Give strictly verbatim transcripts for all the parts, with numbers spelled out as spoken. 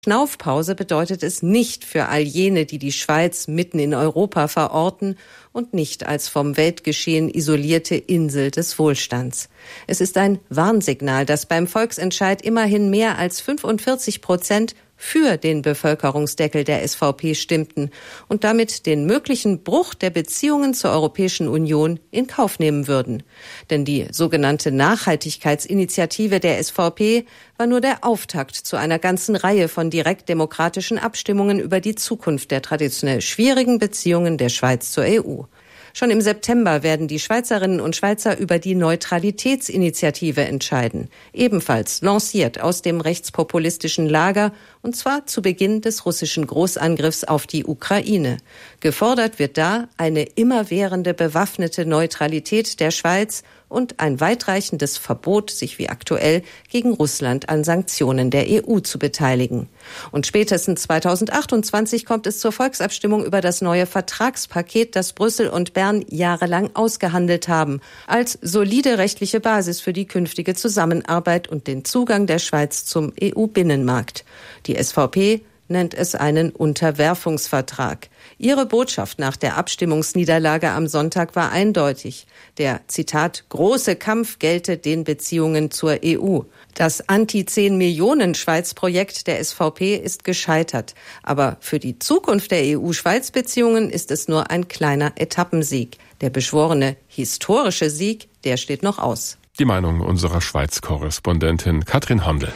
Schnaufpause bedeutet es nicht für all jene, die die Schweiz mitten in Europa verorten und nicht als vom Weltgeschehen isolierte Insel des Wohlstands. Es ist ein Warnsignal, dass beim Volksentscheid immerhin mehr als fünfundvierzig Prozent für den Bevölkerungsdeckel der S V P stimmten und damit den möglichen Bruch der Beziehungen zur Europäischen Union in Kauf nehmen würden. Denn die sogenannte Nachhaltigkeitsinitiative der S V P war nur der Auftakt zu einer ganzen Reihe von direktdemokratischen Abstimmungen über die Zukunft der traditionell schwierigen Beziehungen der Schweiz zur E U. Schon im September werden die Schweizerinnen und Schweizer über die Neutralitätsinitiative entscheiden, ebenfalls lanciert aus dem rechtspopulistischen Lager, und zwar zu Beginn des russischen Großangriffs auf die Ukraine. Gefordert wird da eine immerwährende bewaffnete Neutralität der Schweiz und ein weitreichendes Verbot, sich wie aktuell gegen Russland an Sanktionen der E U zu beteiligen. Und spätestens zweitausendachtundzwanzig kommt es zur Volksabstimmung über das neue Vertragspaket, das Brüssel und Bern jahrelang ausgehandelt haben, als solide rechtliche Basis für die künftige Zusammenarbeit und den Zugang der Schweiz zum E U-Binnenmarkt. Die S V P nennt es einen Unterwerfungsvertrag. Ihre Botschaft nach der Abstimmungsniederlage am Sonntag war eindeutig. Der, Zitat, große Kampf gelte den Beziehungen zur E U. Das Anti-zehn-Millionen-Schweiz-Projekt der S V P ist gescheitert. Aber für die Zukunft der E U-Schweiz-Beziehungen ist es nur ein kleiner Etappensieg. Der beschworene historische Sieg, der steht noch aus. Die Meinung unserer Schweiz-Korrespondentin Katrin Handel.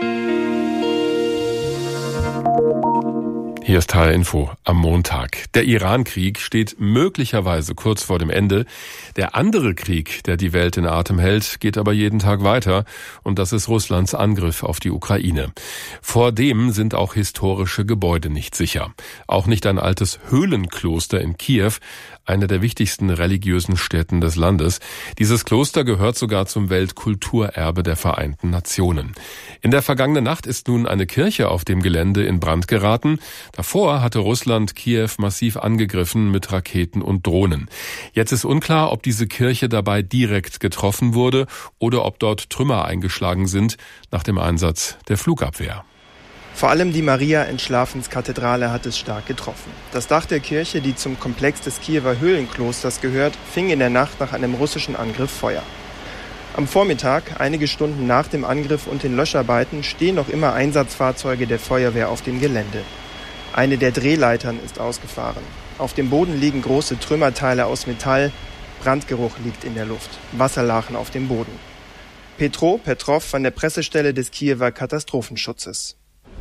Hier ist H R Info am Montag. Der Iran-Krieg steht möglicherweise kurz vor dem Ende. Der andere Krieg, der die Welt in Atem hält, geht aber jeden Tag weiter. Und das ist Russlands Angriff auf die Ukraine. Vor dem sind auch historische Gebäude nicht sicher. Auch nicht ein altes Höhlenkloster in Kiew, eine der wichtigsten religiösen Stätten des Landes. Dieses Kloster gehört sogar zum Weltkulturerbe der Vereinten Nationen. In der vergangenen Nacht ist nun eine Kirche auf dem Gelände in Brand geraten. Davor hatte Russland Kiew massiv angegriffen mit Raketen und Drohnen. Jetzt ist unklar, ob diese Kirche dabei direkt getroffen wurde oder ob dort Trümmer eingeschlagen sind nach dem Einsatz der Flugabwehr. Vor allem die Maria-Entschlafenskathedrale hat es stark getroffen. Das Dach der Kirche, die zum Komplex des Kiewer Höhlenklosters gehört, fing in der Nacht nach einem russischen Angriff Feuer. Am Vormittag, einige Stunden nach dem Angriff und den Löscharbeiten, stehen noch immer Einsatzfahrzeuge der Feuerwehr auf dem Gelände. Eine der Drehleitern ist ausgefahren. Auf dem Boden liegen große Trümmerteile aus Metall. Brandgeruch liegt in der Luft. Wasserlachen auf dem Boden. Petro Petrov von der Pressestelle des Kiewer Katastrophenschutzes.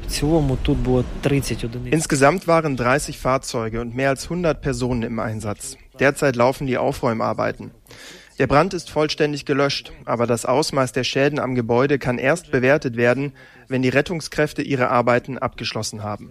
Insgesamt waren dreißig Fahrzeuge und mehr als hundert Personen im Einsatz. Derzeit laufen die Aufräumarbeiten. Der Brand ist vollständig gelöscht, aber das Ausmaß der Schäden am Gebäude kann erst bewertet werden, wenn die Rettungskräfte ihre Arbeiten abgeschlossen haben.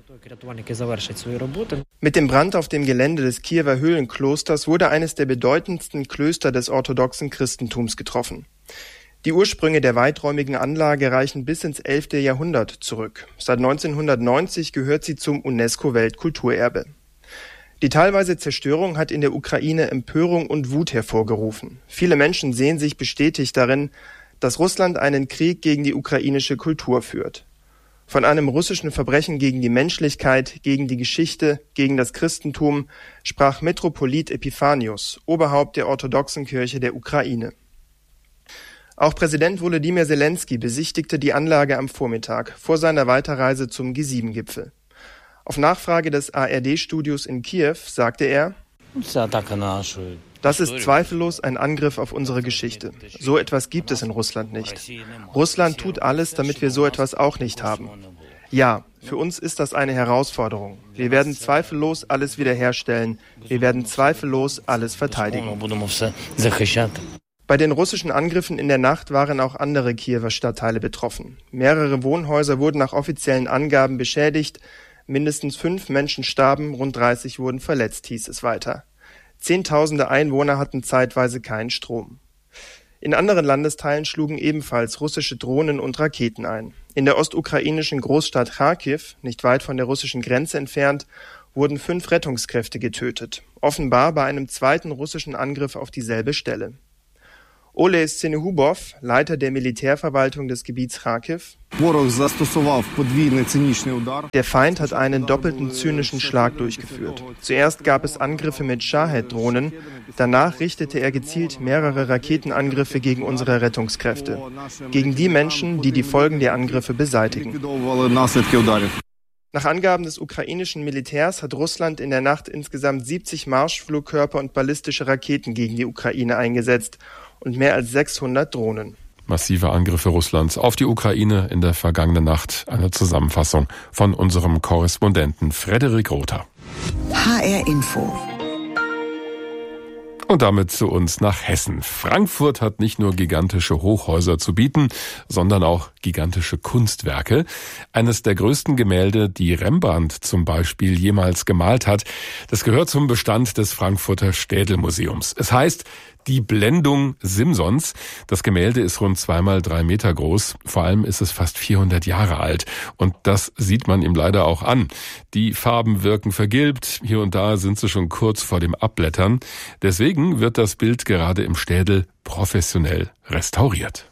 Mit dem Brand auf dem Gelände des Kiewer Höhlenklosters wurde eines der bedeutendsten Klöster des orthodoxen Christentums getroffen. Die Ursprünge der weiträumigen Anlage reichen bis ins elfte Jahrhundert zurück. Seit neunzehnhundertneunzig gehört sie zum UNESCO-Weltkulturerbe. Die teilweise Zerstörung hat in der Ukraine Empörung und Wut hervorgerufen. Viele Menschen sehen sich bestätigt darin, dass Russland einen Krieg gegen die ukrainische Kultur führt. Von einem russischen Verbrechen gegen die Menschlichkeit, gegen die Geschichte, gegen das Christentum sprach Metropolit Epiphanius, Oberhaupt der orthodoxen Kirche der Ukraine. Auch Präsident Volodymyr Zelensky besichtigte die Anlage am Vormittag vor seiner Weiterreise zum G sieben Gipfel. Auf Nachfrage des A R D-Studios in Kiew sagte er: Das ist zweifellos ein Angriff auf unsere Geschichte. So etwas gibt es in Russland nicht. Russland tut alles, damit wir so etwas auch nicht haben. Ja, für uns ist das eine Herausforderung. Wir werden zweifellos alles wiederherstellen. Wir werden zweifellos alles verteidigen. Bei den russischen Angriffen in der Nacht waren auch andere Kiewer Stadtteile betroffen. Mehrere Wohnhäuser wurden nach offiziellen Angaben beschädigt. Mindestens fünf Menschen starben, rund dreißig wurden verletzt, hieß es weiter. Zehntausende Einwohner hatten zeitweise keinen Strom. In anderen Landesteilen schlugen ebenfalls russische Drohnen und Raketen ein. In der ostukrainischen Großstadt Charkiw, nicht weit von der russischen Grenze entfernt, wurden fünf Rettungskräfte getötet. Offenbar bei einem zweiten russischen Angriff auf dieselbe Stelle. Ole Senehubov, Leiter der Militärverwaltung des Gebiets Charkiw: Der Feind hat einen doppelten zynischen Schlag durchgeführt. Zuerst gab es Angriffe mit Shahed-Drohnen, danach richtete er gezielt mehrere Raketenangriffe gegen unsere Rettungskräfte, gegen die Menschen, die die Folgen der Angriffe beseitigen. Nach Angaben des ukrainischen Militärs hat Russland in der Nacht insgesamt siebzig Marschflugkörper und ballistische Raketen gegen die Ukraine eingesetzt und mehr als sechshundert Drohnen. Massive Angriffe Russlands auf die Ukraine in der vergangenen Nacht. Eine Zusammenfassung von unserem Korrespondenten Frederik Rother. H R Info. Und damit zu uns nach Hessen. Frankfurt hat nicht nur gigantische Hochhäuser zu bieten, sondern auch gigantische Kunstwerke. Eines der größten Gemälde, die Rembrandt zum Beispiel jemals gemalt hat, das gehört zum Bestand des Frankfurter Städelmuseums. Es heißt Die Blendung Simsons. Das Gemälde ist rund zweimal drei Meter groß. Vor allem ist es fast vierhundert Jahre alt. Und das sieht man ihm leider auch an. Die Farben wirken vergilbt. Hier und da sind sie schon kurz vor dem Abblättern. Deswegen wird das Bild gerade im Städel professionell restauriert.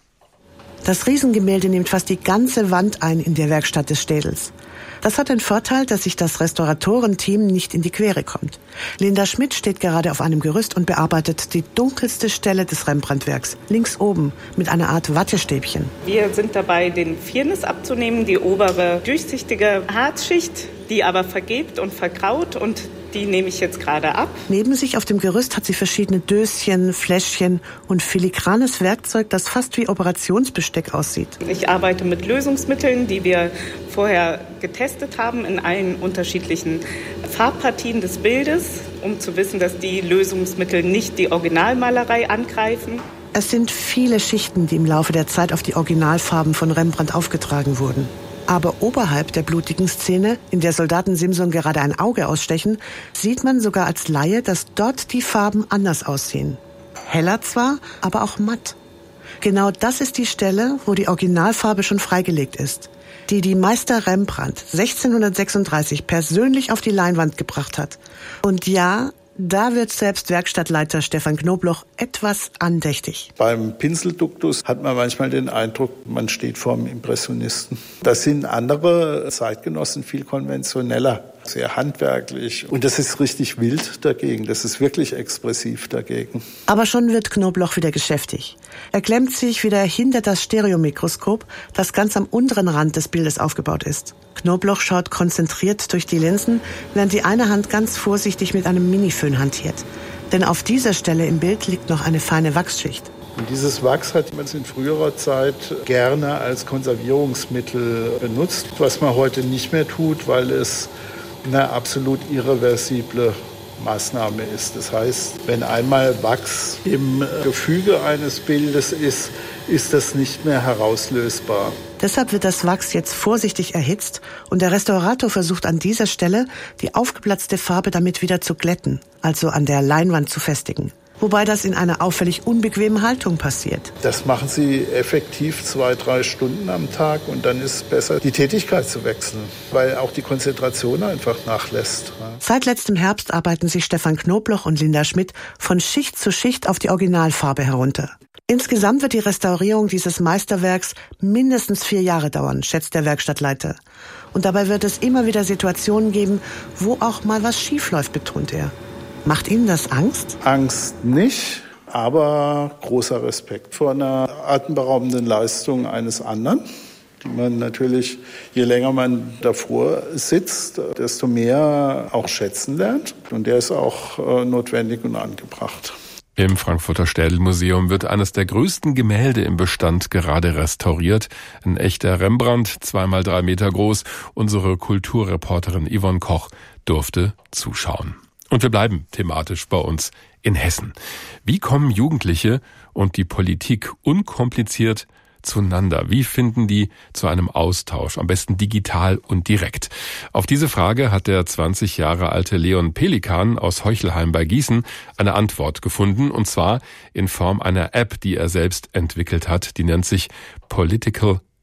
Das Riesengemälde nimmt fast die ganze Wand ein in der Werkstatt des Städels. Das hat den Vorteil, dass sich das Restauratorenteam nicht in die Quere kommt. Linda Schmidt steht gerade auf einem Gerüst und bearbeitet die dunkelste Stelle des Rembrandt-Werks, links oben, mit einer Art Wattestäbchen. Wir sind dabei, den Firnis abzunehmen, die obere durchsichtige Harzschicht, die aber vergilbt und vergraut, und die nehme ich jetzt gerade ab. Neben sich auf dem Gerüst hat sie verschiedene Döschen, Fläschchen und filigranes Werkzeug, das fast wie Operationsbesteck aussieht. Ich arbeite mit Lösungsmitteln, die wir vorher getestet haben in allen unterschiedlichen Farbpartien des Bildes, um zu wissen, dass die Lösungsmittel nicht die Originalmalerei angreifen. Es sind viele Schichten, die im Laufe der Zeit auf die Originalfarben von Rembrandt aufgetragen wurden. Aber oberhalb der blutigen Szene, in der Soldaten Simson gerade ein Auge ausstechen, sieht man sogar als Laie, dass dort die Farben anders aussehen. Heller zwar, aber auch matt. Genau das ist die Stelle, wo die Originalfarbe schon freigelegt ist, die die Meister Rembrandt sechzehnhundertsechsunddreißig persönlich auf die Leinwand gebracht hat. Und ja, da wird selbst Werkstattleiter Stefan Knobloch etwas andächtig. Beim Pinselduktus hat man manchmal den Eindruck, man steht vor einem Impressionisten. Das sind andere Zeitgenossen viel konventioneller, sehr handwerklich. Und das ist richtig wild dagegen, das ist wirklich expressiv dagegen. Aber schon wird Knobloch wieder geschäftig. Er klemmt sich wieder hinter das Stereomikroskop, das ganz am unteren Rand des Bildes aufgebaut ist. Knobloch schaut konzentriert durch die Linsen, während die eine Hand ganz vorsichtig mit einem Miniföhn hantiert. Denn auf dieser Stelle im Bild liegt noch eine feine Wachsschicht. Und dieses Wachs hat man in früherer Zeit gerne als Konservierungsmittel benutzt, was man heute nicht mehr tut, weil es eine absolut irreversible Maßnahme ist. Das heißt, wenn einmal Wachs im Gefüge eines Bildes ist, ist das nicht mehr herauslösbar. Deshalb wird das Wachs jetzt vorsichtig erhitzt und der Restaurator versucht an dieser Stelle, die aufgeplatzte Farbe damit wieder zu glätten, also an der Leinwand zu festigen. Wobei das in einer auffällig unbequemen Haltung passiert. Das machen sie effektiv zwei, drei Stunden am Tag und dann ist es besser, die Tätigkeit zu wechseln, weil auch die Konzentration einfach nachlässt. Seit letztem Herbst arbeiten sich Stefan Knobloch und Linda Schmidt von Schicht zu Schicht auf die Originalfarbe herunter. Insgesamt wird die Restaurierung dieses Meisterwerks mindestens vier Jahre dauern, schätzt der Werkstattleiter. Und dabei wird es immer wieder Situationen geben, wo auch mal was schiefläuft, betont er. Macht Ihnen das Angst? Angst nicht, aber großer Respekt vor einer atemberaubenden Leistung eines anderen, die man natürlich, je länger man davor sitzt, desto mehr auch schätzen lernt. Und der ist auch äh, notwendig und angebracht. Im Frankfurter Städelmuseum wird eines der größten Gemälde im Bestand gerade restauriert. Ein echter Rembrandt, zweimal drei Meter groß. Unsere Kulturreporterin Yvonne Koch durfte zuschauen. Und wir bleiben thematisch bei uns in Hessen. Wie kommen Jugendliche und die Politik unkompliziert zueinander? Wie finden die zu einem Austausch, am besten digital und direkt? Auf diese Frage hat der zwanzig Jahre alte Leon Pelikan aus Heuchelheim bei Gießen eine Antwort gefunden, und zwar in Form einer App, die er selbst entwickelt hat. Die nennt sich Political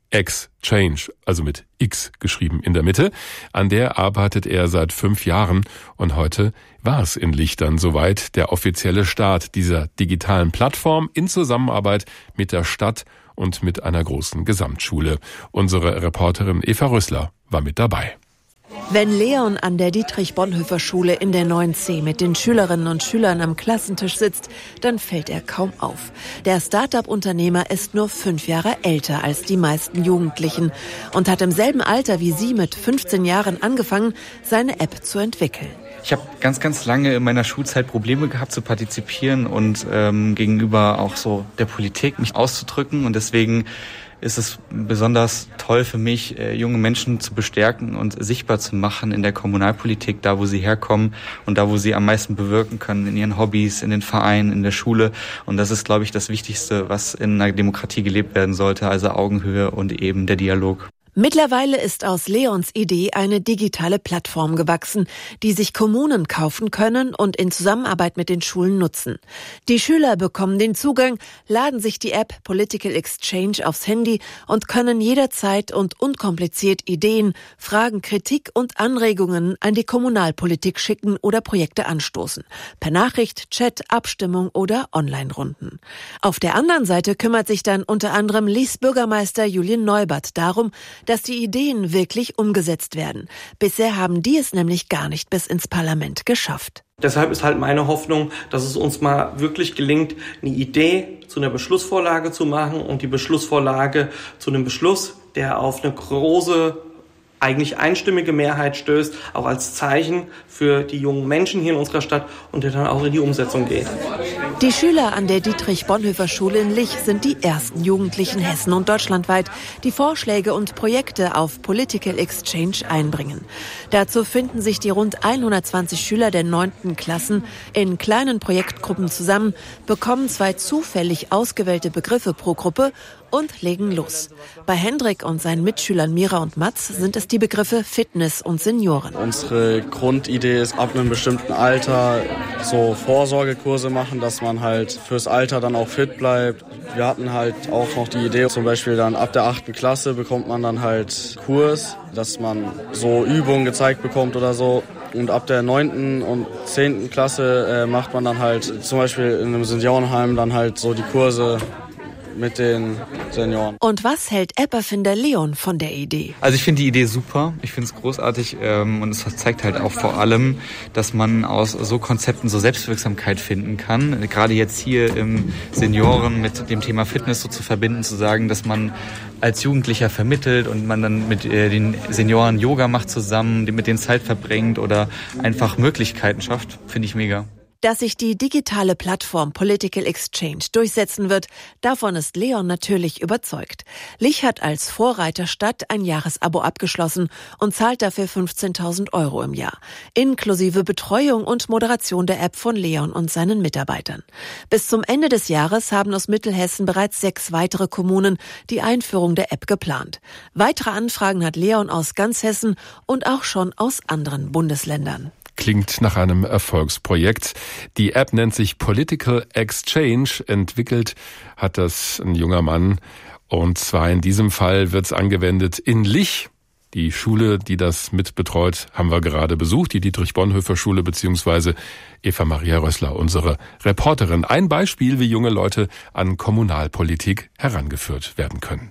Exchange, also mit X geschrieben in der Mitte. An der arbeitet er seit fünf Jahren und heute war es in Lichtern soweit, der offizielle Start dieser digitalen Plattform in Zusammenarbeit mit der Stadt und mit einer großen Gesamtschule. Unsere Reporterin Eva Rössler war mit dabei. Wenn Leon an der Dietrich-Bonhoeffer-Schule in der neun C mit den Schülerinnen und Schülern am Klassentisch sitzt, dann fällt er kaum auf. Der Start-up-Unternehmer ist nur fünf Jahre älter als die meisten Jugendlichen und hat im selben Alter wie sie mit fünfzehn Jahren angefangen, seine App zu entwickeln. Ich habe ganz, ganz lange in meiner Schulzeit Probleme gehabt zu partizipieren und ähm, gegenüber auch so der Politik mich auszudrücken. Und deswegen ist es besonders toll für mich, äh, junge Menschen zu bestärken und sichtbar zu machen in der Kommunalpolitik, da wo sie herkommen und da wo sie am meisten bewirken können, in ihren Hobbys, in den Vereinen, in der Schule. Und das ist, glaube ich, das Wichtigste, was in einer Demokratie gelebt werden sollte, also Augenhöhe und eben der Dialog. Mittlerweile ist aus Leons Idee eine digitale Plattform gewachsen, die sich Kommunen kaufen können und in Zusammenarbeit mit den Schulen nutzen. Die Schüler bekommen den Zugang, laden sich die App Political Exchange aufs Handy und können jederzeit und unkompliziert Ideen, Fragen, Kritik und Anregungen an die Kommunalpolitik schicken oder Projekte anstoßen. Per Nachricht, Chat, Abstimmung oder Online-Runden. Auf der anderen Seite kümmert sich dann unter anderem Lies Bürgermeister Julien Neubert darum, dass die Ideen wirklich umgesetzt werden. Bisher haben die es nämlich gar nicht bis ins Parlament geschafft. Deshalb ist halt meine Hoffnung, dass es uns mal wirklich gelingt, eine Idee zu einer Beschlussvorlage zu machen und die Beschlussvorlage zu einem Beschluss, der auf eine große, eigentlich einstimmige Mehrheit stößt, auch als Zeichen für die jungen Menschen hier in unserer Stadt und der dann auch in die Umsetzung geht. Die Schüler an der Dietrich-Bonhoeffer-Schule in Lich sind die ersten Jugendlichen Hessen und deutschlandweit, die Vorschläge und Projekte auf Political Exchange einbringen. Dazu finden sich die rund hundertzwanzig Schüler der neunten Klassen in kleinen Projektgruppen zusammen, bekommen zwei zufällig ausgewählte Begriffe pro Gruppe und legen los. Bei Hendrik und seinen Mitschülern Mira und Mats sind es die Begriffe Fitness und Senioren. Unsere Grundidee ist, ab einem bestimmten Alter so Vorsorgekurse machen, dass man halt fürs Alter dann auch fit bleibt. Wir hatten halt auch noch die Idee, zum Beispiel dann ab der achten Klasse bekommt man dann halt Kurs, dass man so Übungen gezeigt bekommt oder so. Und ab der neunten und zehnten Klasse äh, macht man dann halt zum Beispiel in einem Seniorenheim dann halt so die Kurse mit den Senioren. Und was hält App-Erfinder Leon von der Idee? Also ich finde die Idee super, ich finde es großartig ähm, und es zeigt halt auch vor allem, dass man aus so Konzepten so Selbstwirksamkeit finden kann. Gerade jetzt hier im Senioren mit dem Thema Fitness so zu verbinden, zu sagen, dass man als Jugendlicher vermittelt und man dann mit äh, den Senioren Yoga macht zusammen, mit denen Zeit verbringt oder einfach Möglichkeiten schafft, finde ich mega. Dass sich die digitale Plattform Political Exchange durchsetzen wird, davon ist Leon natürlich überzeugt. Lich hat als Vorreiterstadt ein Jahresabo abgeschlossen und zahlt dafür fünfzehntausend Euro im Jahr, inklusive Betreuung und Moderation der App von Leon und seinen Mitarbeitern. Bis zum Ende des Jahres haben aus Mittelhessen bereits sechs weitere Kommunen die Einführung der App geplant. Weitere Anfragen hat Leon aus ganz Hessen und auch schon aus anderen Bundesländern. Klingt nach einem Erfolgsprojekt. Die App nennt sich Political Exchange. Entwickelt hat das ein junger Mann. Und zwar in diesem Fall wird es angewendet in Lich. Die Schule, die das mitbetreut, haben wir gerade besucht. Die Dietrich-Bonhoeffer-Schule beziehungsweise Eva Maria Rössler, unsere Reporterin. Ein Beispiel, wie junge Leute an Kommunalpolitik herangeführt werden können.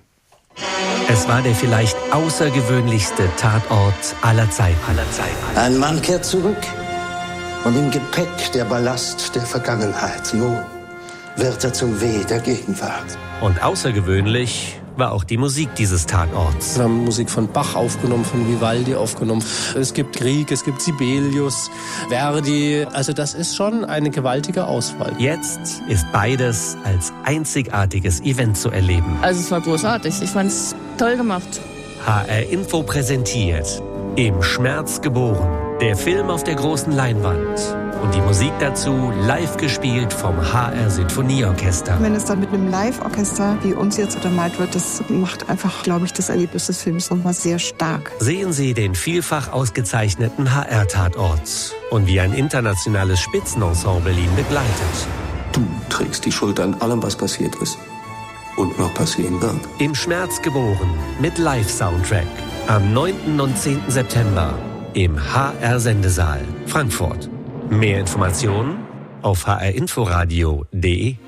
Es war der vielleicht außergewöhnlichste Tatort aller Zeiten. aller Zeiten. Ein Mann kehrt zurück und im Gepäck der Ballast der Vergangenheit. Nun wird er zum Weh der Gegenwart. Und außergewöhnlich war auch die Musik dieses Tatorts. Wir haben Musik von Bach aufgenommen, von Vivaldi aufgenommen. Es gibt Grieg, es gibt Sibelius, Verdi. Also das ist schon eine gewaltige Auswahl. Jetzt ist beides als einzigartiges Event zu erleben. Also es war großartig. Ich fand es toll gemacht. H R Info präsentiert Im Schmerz geboren. Der Film auf der großen Leinwand. Und die Musik dazu live gespielt vom H R Sinfonieorchester. Wenn es dann mit einem Live-Orchester wie uns jetzt untermalt wird, das macht einfach, glaube ich, das Erlebnis des Films nochmal sehr stark. Sehen Sie den vielfach ausgezeichneten H R-Tatort und wie ein internationales Spitzenensemble ihn begleitet. Du trägst die Schuld an allem, was passiert ist. und noch passieren wird. Im Schmerz geboren mit Live-Soundtrack. Am neunten und zehnten September im H R-Sendesaal Frankfurt. Mehr Informationen auf h r inforadio punkt d e.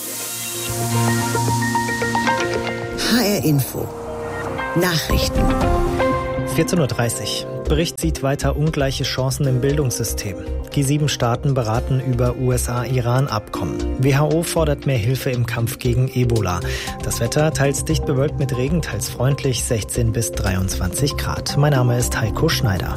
H R Info. Nachrichten. vierzehn Uhr dreißig. Bericht sieht weiter ungleiche Chancen im Bildungssystem. G sieben Staaten beraten über U S A-Iran-Abkommen. W H O fordert mehr Hilfe im Kampf gegen Ebola. Das Wetter teils dicht bewölkt mit Regen, teils freundlich, sechzehn bis dreiundzwanzig Grad. Mein Name ist Heiko Schneider.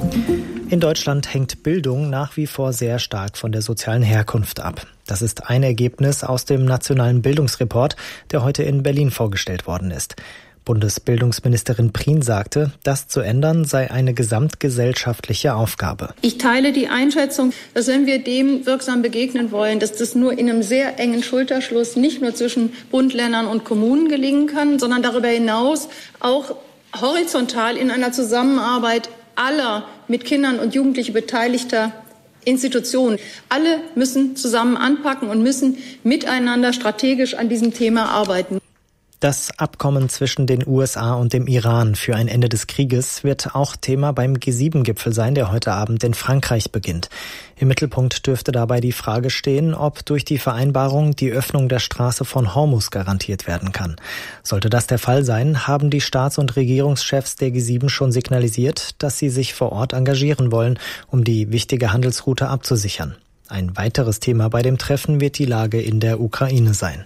In Deutschland hängt Bildung nach wie vor sehr stark von der sozialen Herkunft ab. Das ist ein Ergebnis aus dem Nationalen Bildungsreport, der heute in Berlin vorgestellt worden ist. Bundesbildungsministerin Prien sagte, das zu ändern sei eine gesamtgesellschaftliche Aufgabe. Ich teile die Einschätzung, dass wenn wir dem wirksam begegnen wollen, dass das nur in einem sehr engen Schulterschluss nicht nur zwischen Bund, Ländern und Kommunen gelingen kann, sondern darüber hinaus auch horizontal in einer Zusammenarbeit aller mit Kindern und Jugendlichen beteiligter Institutionen. Alle müssen zusammen anpacken und müssen miteinander strategisch an diesem Thema arbeiten. Das Abkommen zwischen den U S A und dem Iran für ein Ende des Krieges wird auch Thema beim G sieben Gipfel sein, der heute Abend in Frankreich beginnt. Im Mittelpunkt dürfte dabei die Frage stehen, ob durch die Vereinbarung die Öffnung der Straße von Hormuz garantiert werden kann. Sollte das der Fall sein, haben die Staats- und Regierungschefs der G sieben schon signalisiert, dass sie sich vor Ort engagieren wollen, um die wichtige Handelsroute abzusichern. Ein weiteres Thema bei dem Treffen wird die Lage in der Ukraine sein.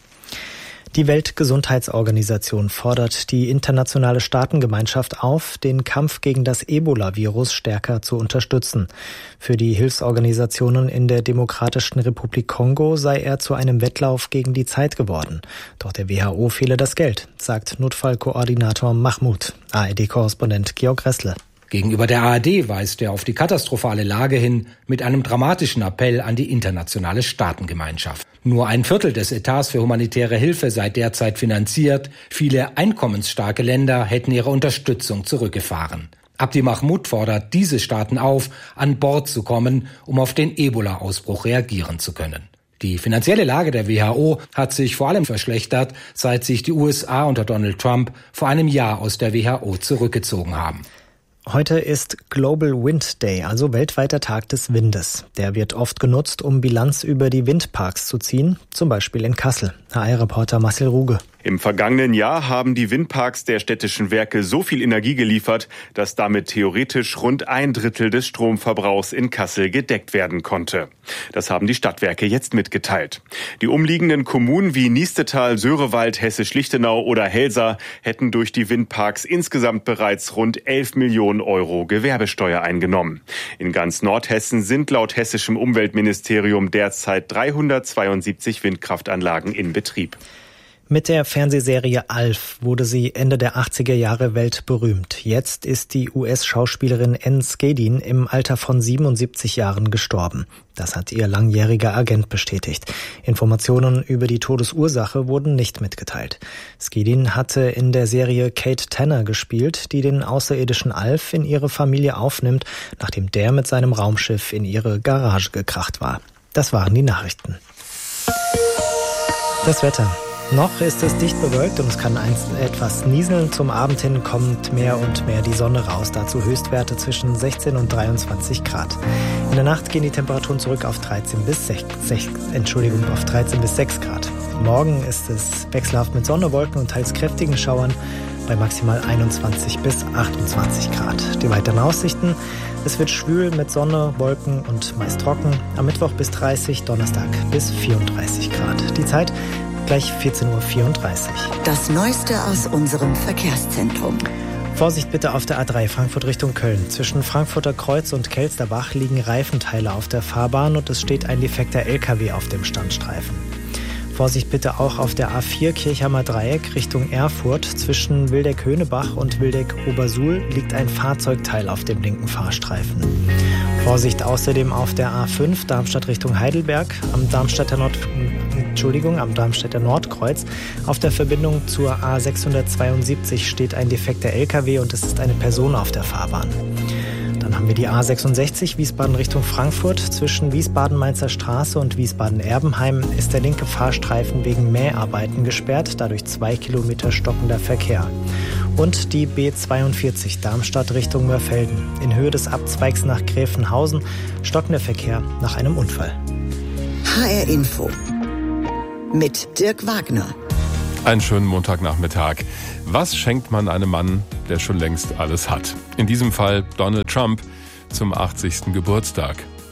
Die Weltgesundheitsorganisation fordert die internationale Staatengemeinschaft auf, den Kampf gegen das Ebola-Virus stärker zu unterstützen. Für die Hilfsorganisationen in der Demokratischen Republik Kongo sei er zu einem Wettlauf gegen die Zeit geworden. Doch der W H O fehle das Geld, sagt Notfallkoordinator Mahmoud. A R D-Korrespondent Georg Ressle. Gegenüber der A R D weist er auf die katastrophale Lage hin mit einem dramatischen Appell an die internationale Staatengemeinschaft. Nur ein Viertel des Etats für humanitäre Hilfe sei derzeit finanziert. Viele einkommensstarke Länder hätten ihre Unterstützung zurückgefahren. Abdi Mahmoud fordert diese Staaten auf, an Bord zu kommen, um auf den Ebola-Ausbruch reagieren zu können. Die finanzielle Lage der W H O hat sich vor allem verschlechtert, seit sich die U S A unter Donald Trump vor einem Jahr aus der W H O zurückgezogen haben. Heute ist Global Wind Day, also weltweiter Tag des Windes. Der wird oft genutzt, um Bilanz über die Windparks zu ziehen, zum Beispiel in Kassel. H R-Reporter Marcel Ruge. Im vergangenen Jahr haben die Windparks der städtischen Werke so viel Energie geliefert, dass damit theoretisch rund ein Drittel des Stromverbrauchs in Kassel gedeckt werden konnte. Das haben die Stadtwerke jetzt mitgeteilt. Die umliegenden Kommunen wie Niestetal, Söhrewald, Hessisch-Lichtenau oder Helsa hätten durch die Windparks insgesamt bereits rund elf Millionen Euro Gewerbesteuer eingenommen. In ganz Nordhessen sind laut hessischem Umweltministerium derzeit dreihundertzweiundsiebzig Windkraftanlagen in Betrieb. Mit der Fernsehserie Alf wurde sie Ende der achtziger Jahre weltberühmt. Jetzt ist die U S-Schauspielerin Ann Skadin im Alter von siebenundsiebzig Jahren gestorben. Das hat ihr langjähriger Agent bestätigt. Informationen über die Todesursache wurden nicht mitgeteilt. Skadin hatte in der Serie Kate Tanner gespielt, die den außerirdischen Alf in ihre Familie aufnimmt, nachdem der mit seinem Raumschiff in ihre Garage gekracht war. Das waren die Nachrichten. Das Wetter. Noch ist es dicht bewölkt und es kann etwas nieseln. Zum Abend hin kommt mehr und mehr die Sonne raus. Dazu Höchstwerte zwischen sechzehn und dreiundzwanzig Grad. In der Nacht gehen die Temperaturen zurück auf dreizehn bis sechs, Entschuldigung, auf dreizehn bis sechs Grad. Morgen ist es wechselhaft mit Sonne, Wolken und teils kräftigen Schauern bei maximal einundzwanzig bis achtundzwanzig Grad. Die weiteren Aussichten: Es wird schwül mit Sonne, Wolken und meist trocken. Am Mittwoch bis dreißig, Donnerstag bis vierunddreißig Grad. Die Zeit gleich vierzehn Uhr vierunddreißig. Das Neueste aus unserem Verkehrszentrum. Vorsicht bitte auf der A drei Frankfurt Richtung Köln. Zwischen Frankfurter Kreuz und Kelsterbach liegen Reifenteile auf der Fahrbahn und es steht ein defekter L K W auf dem Standstreifen. Vorsicht bitte auch auf der A vier Kirchheimer Dreieck Richtung Erfurt. Zwischen Wildeck-Höhnebach und Wildeck-Obersuhl liegt ein Fahrzeugteil auf dem linken Fahrstreifen. Vorsicht außerdem auf der A fünf Darmstadt Richtung Heidelberg am Darmstädter Nord, Entschuldigung, am Darmstädter Nordkreuz. Auf der Verbindung zur A sechshundertzweiundsiebzig steht ein defekter L K W und es ist eine Person auf der Fahrbahn. Dann haben wir die A sechsundsechzig Wiesbaden Richtung Frankfurt. Zwischen Wiesbaden-Mainzer Straße und Wiesbaden-Erbenheim ist der linke Fahrstreifen wegen Mäharbeiten gesperrt, dadurch zwei Kilometer stockender Verkehr. Und die B zweiundvierzig Darmstadt Richtung Mörfelden. In Höhe des Abzweigs nach Gräfenhausen stockender Verkehr nach einem Unfall. H R Info mit Dirk Wagner. Einen schönen Montagnachmittag. Was schenkt man einem Mann, der schon längst alles hat? In diesem Fall Donald Trump zum achtzigsten Geburtstag.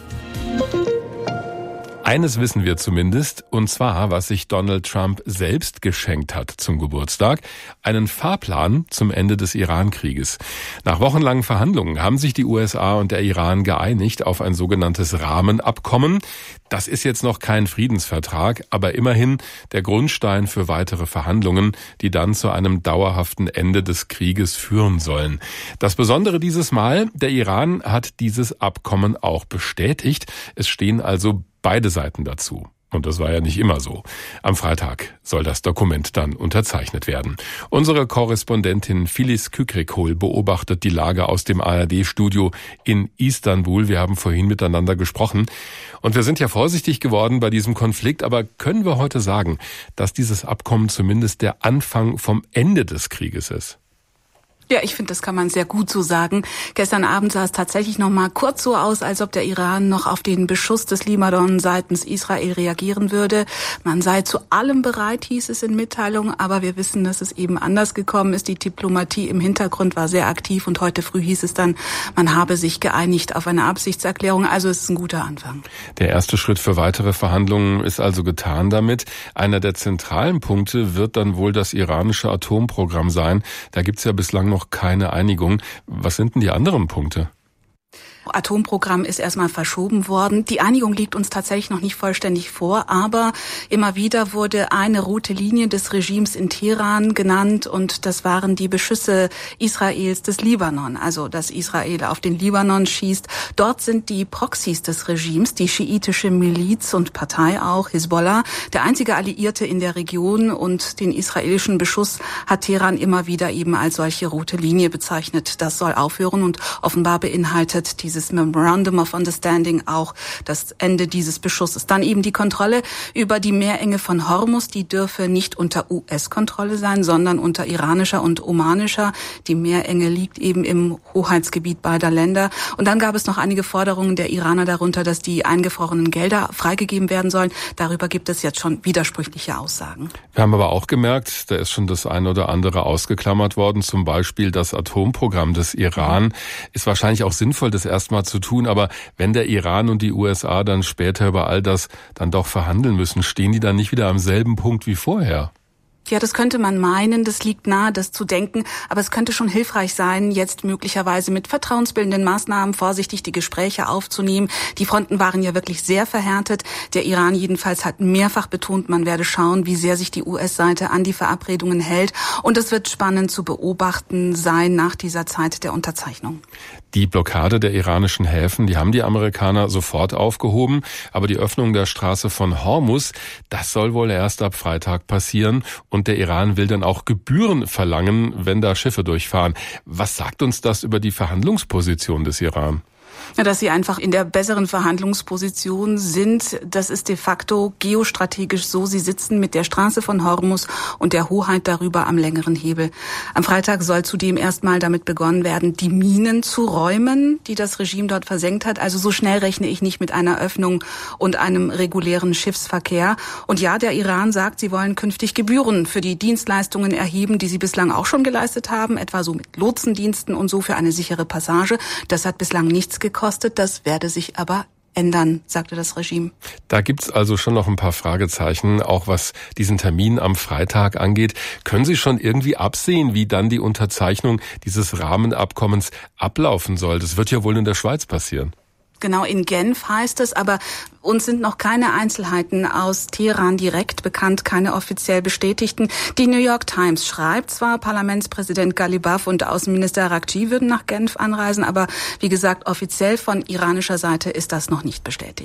Eines wissen wir zumindest, und zwar, was sich Donald Trump selbst geschenkt hat zum Geburtstag: einen Fahrplan zum Ende des Iran-Krieges. Nach wochenlangen Verhandlungen haben sich die U S A und der Iran geeinigt auf ein sogenanntes Rahmenabkommen. Das ist jetzt noch kein Friedensvertrag, aber immerhin der Grundstein für weitere Verhandlungen, die dann zu einem dauerhaften Ende des Krieges führen sollen. Das Besondere dieses Mal: der Iran hat dieses Abkommen auch bestätigt. Es stehen also beide Seiten dazu. Und das war ja nicht immer so. Am Freitag soll das Dokument dann unterzeichnet werden. Unsere Korrespondentin Filiz Kükrikol beobachtet die Lage aus dem A R D-Studio in Istanbul. Wir haben vorhin miteinander gesprochen. Und wir sind ja vorsichtig geworden bei diesem Konflikt. Aber können wir heute sagen, dass dieses Abkommen zumindest der Anfang vom Ende des Krieges ist? Ja, ich finde, das kann man sehr gut so sagen. Gestern Abend sah es tatsächlich noch mal kurz so aus, als ob der Iran noch auf den Beschuss des Libanon seitens Israel reagieren würde. Man sei zu allem bereit, hieß es in Mitteilungen, aber wir wissen, dass es eben anders gekommen ist. Die Diplomatie im Hintergrund war sehr aktiv und heute früh hieß es dann, man habe sich geeinigt auf eine Absichtserklärung. Also es ist ein guter Anfang. Der erste Schritt für weitere Verhandlungen ist also getan damit. Einer der zentralen Punkte wird dann wohl das iranische Atomprogramm sein. Da gibt's ja bislang noch noch keine Einigung. Was sind denn die anderen Punkte? Atomprogramm ist erstmal verschoben worden. Die Einigung liegt uns tatsächlich noch nicht vollständig vor, aber immer wieder wurde eine rote Linie des Regimes in Teheran genannt und das waren die Beschüsse Israels des Libanon, also dass Israel auf den Libanon schießt. Dort sind die Proxys des Regimes, die schiitische Miliz und Partei auch, Hisbollah, der einzige Alliierte in der Region, und den israelischen Beschuss hat Teheran immer wieder eben als solche rote Linie bezeichnet. Das soll aufhören und offenbar beinhaltet diese Dieses Memorandum of Understanding auch das Ende dieses Beschusses. Dann eben die Kontrolle über die Meerenge von Hormuz, die dürfe nicht unter U S-Kontrolle sein, sondern unter iranischer und omanischer. Die Meerenge liegt eben im Hoheitsgebiet beider Länder. Und dann gab es noch einige Forderungen der Iraner darunter, dass die eingefrorenen Gelder freigegeben werden sollen. Darüber gibt es jetzt schon widersprüchliche Aussagen. Wir haben aber auch gemerkt, da ist schon das eine oder andere ausgeklammert worden. Zum Beispiel das Atomprogramm des Iran. Ist wahrscheinlich auch sinnvoll, das erst mal zu tun, aber wenn der Iran und die U S A dann später über all das dann doch verhandeln müssen, stehen die dann nicht wieder am selben Punkt wie vorher? Ja, das könnte man meinen, das liegt nahe, das zu denken, aber es könnte schon hilfreich sein, jetzt möglicherweise mit vertrauensbildenden Maßnahmen vorsichtig die Gespräche aufzunehmen. Die Fronten waren ja wirklich sehr verhärtet. Der Iran jedenfalls hat mehrfach betont, man werde schauen, wie sehr sich die U S-Seite an die Verabredungen hält. Und es wird spannend zu beobachten sein nach dieser Zeit der Unterzeichnung. Die Blockade der iranischen Häfen, die haben die Amerikaner sofort aufgehoben. Aber die Öffnung der Straße von Hormuz, das soll wohl erst ab Freitag passieren. Und der Iran will dann auch Gebühren verlangen, wenn da Schiffe durchfahren. Was sagt uns das über die Verhandlungsposition des Iran? Dass sie einfach in der besseren Verhandlungsposition sind, das ist de facto geostrategisch so. Sie sitzen mit der Straße von Hormuz und der Hoheit darüber am längeren Hebel. Am Freitag soll zudem erstmal damit begonnen werden, die Minen zu räumen, die das Regime dort versenkt hat. Also so schnell rechne ich nicht mit einer Öffnung und einem regulären Schiffsverkehr. Und ja, der Iran sagt, sie wollen künftig Gebühren für die Dienstleistungen erheben, die sie bislang auch schon geleistet haben, etwa so mit Lotsendiensten und so für eine sichere Passage. Das hat bislang nichts gekostet. Das werde sich aber ändern, sagte das Regime. Da gibt's also schon noch ein paar Fragezeichen, auch was diesen Termin am Freitag angeht. Können Sie schon irgendwie absehen, wie dann die Unterzeichnung dieses Rahmenabkommens ablaufen soll? Das wird ja wohl in der Schweiz passieren. Genau, in Genf heißt es, aber uns sind noch keine Einzelheiten aus Teheran direkt bekannt, keine offiziell bestätigten. Die New York Times schreibt zwar, Parlamentspräsident Ghalibaf und Außenminister Araghchi würden nach Genf anreisen, aber wie gesagt, offiziell von iranischer Seite ist das noch nicht bestätigt.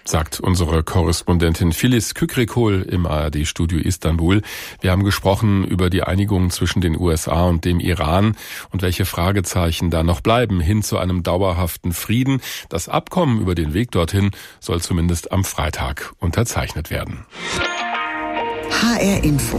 sagt unsere Korrespondentin Filiz Kükrikol im A R D-Studio Istanbul. Wir haben gesprochen über die Einigung zwischen den U S A und dem Iran und welche Fragezeichen da noch bleiben hin zu einem dauerhaften Frieden. Das Abkommen über den Weg dorthin soll zumindest am Freitag unterzeichnet werden. H R Info.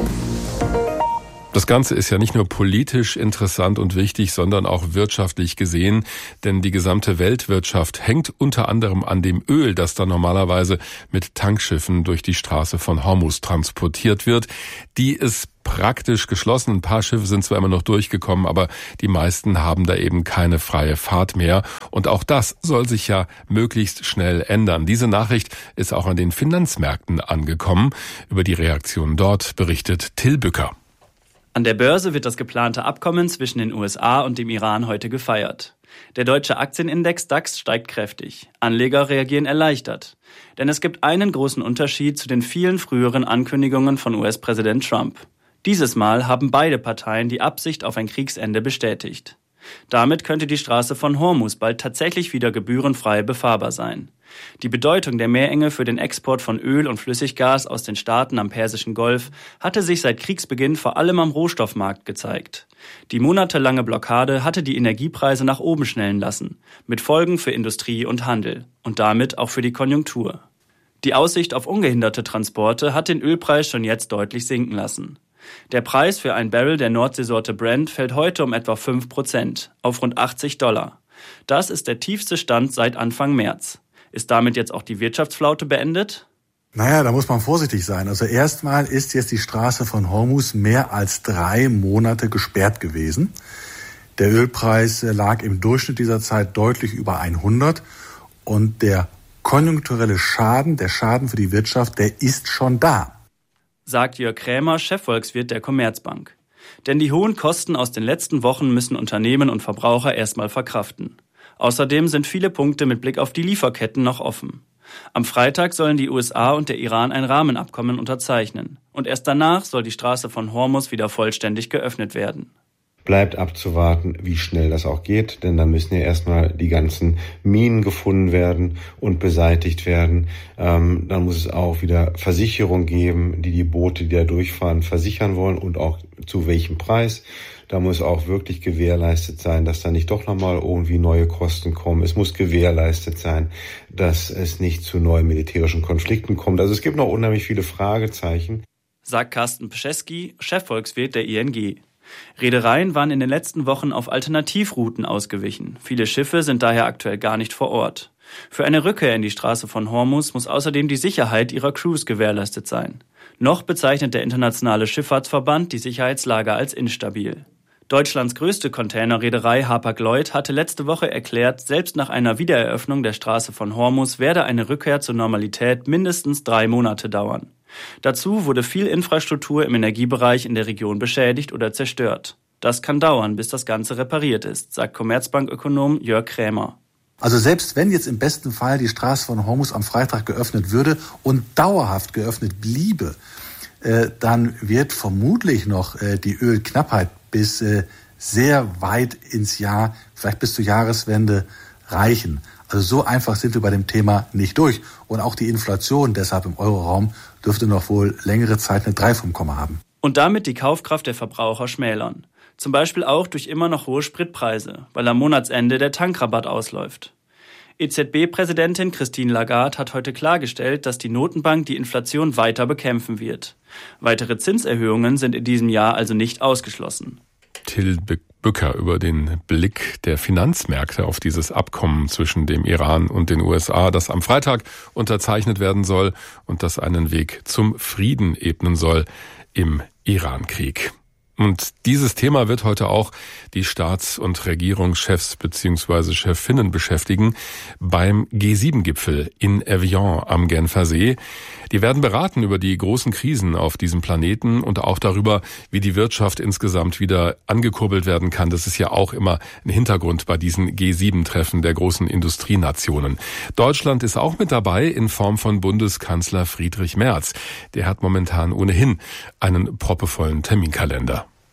Das Ganze ist ja nicht nur politisch interessant und wichtig, sondern auch wirtschaftlich gesehen, denn die gesamte Weltwirtschaft hängt unter anderem an dem Öl, das da normalerweise mit Tankschiffen durch die Straße von Hormuz transportiert wird. Die ist praktisch geschlossen. Ein paar Schiffe sind zwar immer noch durchgekommen, aber die meisten haben da eben keine freie Fahrt mehr. Und auch das soll sich ja möglichst schnell ändern. Diese Nachricht ist auch an den Finanzmärkten angekommen. Über die Reaktion dort berichtet Till Bücker. An der Börse wird das geplante Abkommen zwischen den U S A und dem Iran heute gefeiert. Der deutsche Aktienindex DAX steigt kräftig. Anleger reagieren erleichtert. Denn es gibt einen großen Unterschied zu den vielen früheren Ankündigungen von U S-Präsident Trump. Dieses Mal haben beide Parteien die Absicht auf ein Kriegsende bestätigt. Damit könnte die Straße von Hormuz bald tatsächlich wieder gebührenfrei befahrbar sein. Die Bedeutung der Meerenge für den Export von Öl und Flüssiggas aus den Staaten am Persischen Golf hatte sich seit Kriegsbeginn vor allem am Rohstoffmarkt gezeigt. Die monatelange Blockade hatte die Energiepreise nach oben schnellen lassen, mit Folgen für Industrie und Handel und damit auch für die Konjunktur. Die Aussicht auf ungehinderte Transporte hat den Ölpreis schon jetzt deutlich sinken lassen. Der Preis für ein Barrel der Nordseesorte Brent fällt heute um etwa fünf Prozent auf rund achtzig Dollar. Das ist der tiefste Stand seit Anfang März. Ist damit jetzt auch die Wirtschaftsflaute beendet? Naja, da muss man vorsichtig sein. Also erstmal ist jetzt die Straße von Hormuz mehr als drei Monate gesperrt gewesen. Der Ölpreis lag im Durchschnitt dieser Zeit deutlich über hundert und der konjunkturelle Schaden, der Schaden für die Wirtschaft, der ist schon da, sagt Jörg Krämer, Chefvolkswirt der Commerzbank. Denn die hohen Kosten aus den letzten Wochen müssen Unternehmen und Verbraucher erstmal verkraften. Außerdem sind viele Punkte mit Blick auf die Lieferketten noch offen. Am Freitag sollen die U S A und der Iran ein Rahmenabkommen unterzeichnen. Und erst danach soll die Straße von Hormuz wieder vollständig geöffnet werden. Bleibt abzuwarten, wie schnell das auch geht, denn da müssen ja erstmal die ganzen Minen gefunden werden und beseitigt werden. Ähm, dann muss es auch wieder Versicherung geben, die die Boote, die da durchfahren, versichern wollen und auch zu welchem Preis. Da muss auch wirklich gewährleistet sein, dass da nicht doch nochmal irgendwie neue Kosten kommen. Es muss gewährleistet sein, dass es nicht zu neuen militärischen Konflikten kommt. Also es gibt noch unheimlich viele Fragezeichen, sagt Carsten Peschesky, Chefvolkswirt der I N G. Reedereien waren in den letzten Wochen auf Alternativrouten ausgewichen. Viele Schiffe sind daher aktuell gar nicht vor Ort. Für eine Rückkehr in die Straße von Hormuz muss außerdem die Sicherheit ihrer Crews gewährleistet sein. Noch bezeichnet der Internationale Schifffahrtsverband die Sicherheitslage als instabil. Deutschlands größte Containerreederei Hapag-Lloyd hatte letzte Woche erklärt, selbst nach einer Wiedereröffnung der Straße von Hormuz werde eine Rückkehr zur Normalität mindestens drei Monate dauern. Dazu wurde viel Infrastruktur im Energiebereich in der Region beschädigt oder zerstört. Das kann dauern, bis das Ganze repariert ist, sagt Commerzbank-Ökonom Jörg Krämer. Also selbst wenn jetzt im besten Fall die Straße von Hormuz am Freitag geöffnet würde und dauerhaft geöffnet bliebe, äh, dann wird vermutlich noch äh, die Ölknappheit bis äh, sehr weit ins Jahr, vielleicht bis zur Jahreswende reichen. Also so einfach sind wir bei dem Thema nicht durch. Und auch die Inflation deshalb im Euroraum dürfte noch wohl längere Zeit eine drei vom Komma haben. Und damit die Kaufkraft der Verbraucher schmälern. Zum Beispiel auch durch immer noch hohe Spritpreise, weil am Monatsende der Tankrabatt ausläuft. E Z B-Präsidentin Christine Lagarde hat heute klargestellt, dass die Notenbank die Inflation weiter bekämpfen wird. Weitere Zinserhöhungen sind in diesem Jahr also nicht ausgeschlossen. Till Bücker über den Blick der Finanzmärkte auf dieses Abkommen zwischen dem Iran und den U S A, das am Freitag unterzeichnet werden soll und das einen Weg zum Frieden ebnen soll im Irankrieg. Und dieses Thema wird heute auch die Staats- und Regierungschefs bzw. Chefinnen beschäftigen beim G sieben Gipfel in Evian am Genfer See. Die werden beraten über die großen Krisen auf diesem Planeten und auch darüber, wie die Wirtschaft insgesamt wieder angekurbelt werden kann. Das ist ja auch immer ein Hintergrund bei diesen G sieben Treffen der großen Industrienationen. Deutschland ist auch mit dabei in Form von Bundeskanzler Friedrich Merz. Der hat momentan ohnehin einen proppevollen Terminkalender.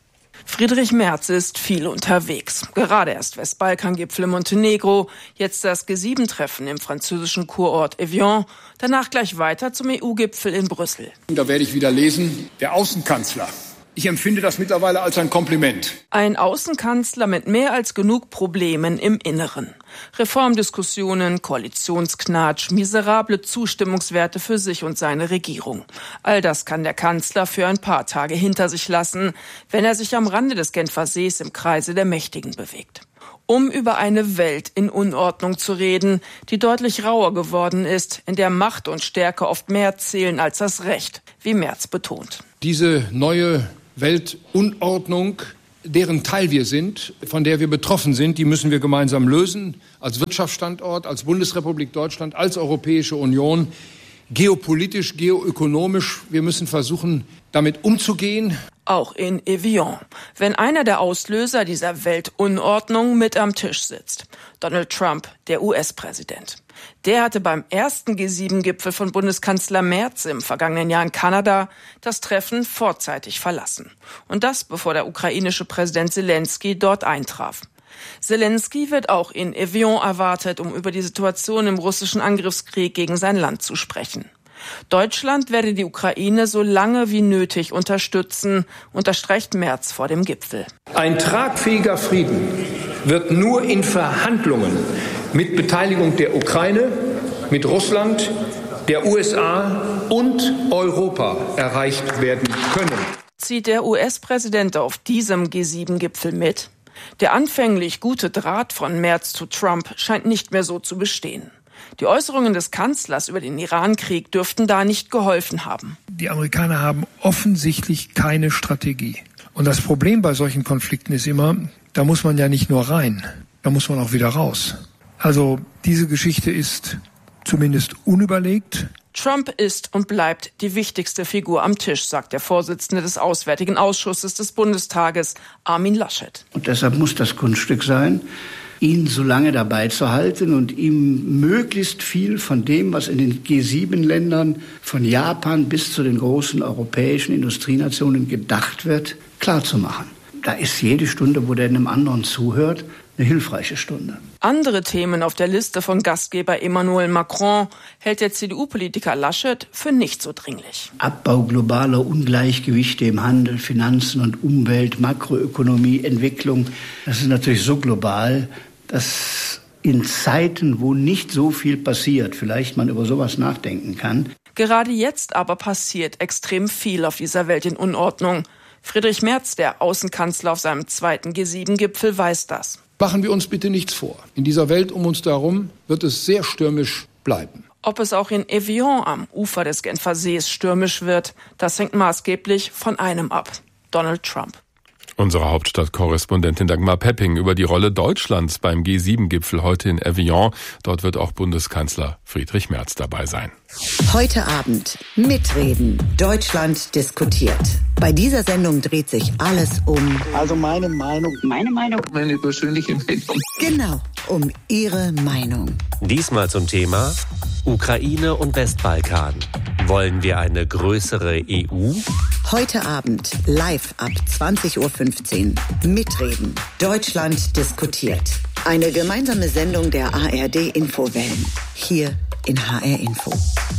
Friedrich Merz ist viel unterwegs. Gerade erst Westbalkan-Gipfel in Montenegro, jetzt das G sieben Treffen im französischen Kurort Evian, danach gleich weiter zum E U-Gipfel in Brüssel. Da werde ich wieder lesen, der Außenkanzler. Ich empfinde das mittlerweile als ein Kompliment. Ein Außenkanzler mit mehr als genug Problemen im Inneren. Reformdiskussionen, Koalitionsknatsch, miserable Zustimmungswerte für sich und seine Regierung. All das kann der Kanzler für ein paar Tage hinter sich lassen, wenn er sich am Rande des Genfer Sees im Kreise der Mächtigen bewegt. Um über eine Welt in Unordnung zu reden, die deutlich rauer geworden ist, in der Macht und Stärke oft mehr zählen als das Recht, wie Merz betont. Diese neue Weltunordnung, deren Teil wir sind, von der wir betroffen sind, die müssen wir gemeinsam lösen, als Wirtschaftsstandort, als Bundesrepublik Deutschland, als Europäische Union, geopolitisch, geoökonomisch. Wir müssen versuchen, damit umzugehen. Auch in Evian, wenn einer der Auslöser dieser Weltunordnung mit am Tisch sitzt. Donald Trump, der U S-Präsident. Der hatte beim ersten G sieben Gipfel von Bundeskanzler Merz im vergangenen Jahr in Kanada das Treffen vorzeitig verlassen. Und das, bevor der ukrainische Präsident Zelensky dort eintraf. Zelensky wird auch in Evian erwartet, um über die Situation im russischen Angriffskrieg gegen sein Land zu sprechen. Deutschland werde die Ukraine so lange wie nötig unterstützen, unterstreicht Merz vor dem Gipfel. Ein tragfähiger Frieden wird nur in Verhandlungen mit Beteiligung der Ukraine, mit Russland, der U S A und Europa erreicht werden können. Zieht der U S-Präsident auf diesem G sieben Gipfel mit? Der anfänglich gute Draht von Merz zu Trump scheint nicht mehr so zu bestehen. Die Äußerungen des Kanzlers über den Iran-Krieg dürften da nicht geholfen haben. Die Amerikaner haben offensichtlich keine Strategie. Und das Problem bei solchen Konflikten ist immer, da muss man ja nicht nur rein, da muss man auch wieder raus. Also diese Geschichte ist zumindest unüberlegt. Trump ist und bleibt die wichtigste Figur am Tisch, sagt der Vorsitzende des Auswärtigen Ausschusses des Bundestages, Armin Laschet. Und deshalb muss das Kunststück sein, ihn so lange dabei zu halten und ihm möglichst viel von dem, was in den G sieben Ländern von Japan bis zu den großen europäischen Industrienationen gedacht wird, klarzumachen. Da ist jede Stunde, wo der einem anderen zuhört, eine hilfreiche Stunde. Andere Themen auf der Liste von Gastgeber Emmanuel Macron hält der C D U-Politiker Laschet für nicht so dringlich. Abbau globaler Ungleichgewichte im Handel, Finanzen und Umwelt, Makroökonomie, Entwicklung, das ist natürlich so global, dass in Zeiten, wo nicht so viel passiert, vielleicht man über sowas nachdenken kann. Gerade jetzt aber passiert extrem viel auf dieser Welt in Unordnung. Friedrich Merz, der Außenkanzler auf seinem zweiten G sieben Gipfel, weiß das. Machen wir uns bitte nichts vor. In dieser Welt um uns herum wird es sehr stürmisch bleiben. Ob es auch in Evian am Ufer des Genfer Sees stürmisch wird, das hängt maßgeblich von einem ab: Donald Trump. Unsere Hauptstadtkorrespondentin Dagmar Pepping über die Rolle Deutschlands beim G sieben Gipfel heute in Evian. Dort wird auch Bundeskanzler Friedrich Merz dabei sein. Heute Abend mitreden. Deutschland diskutiert. Bei dieser Sendung dreht sich alles um... Also meine Meinung. Meine Meinung. Meine persönliche Meinung. Genau, um Ihre Meinung. Diesmal zum Thema Ukraine und Westbalkan. Wollen wir eine größere E U? Heute Abend live ab zwanzig Uhr fünfzehn. Mitreden. Deutschland diskutiert. Eine gemeinsame Sendung der A R D-Infowellen. Hier in H R Info.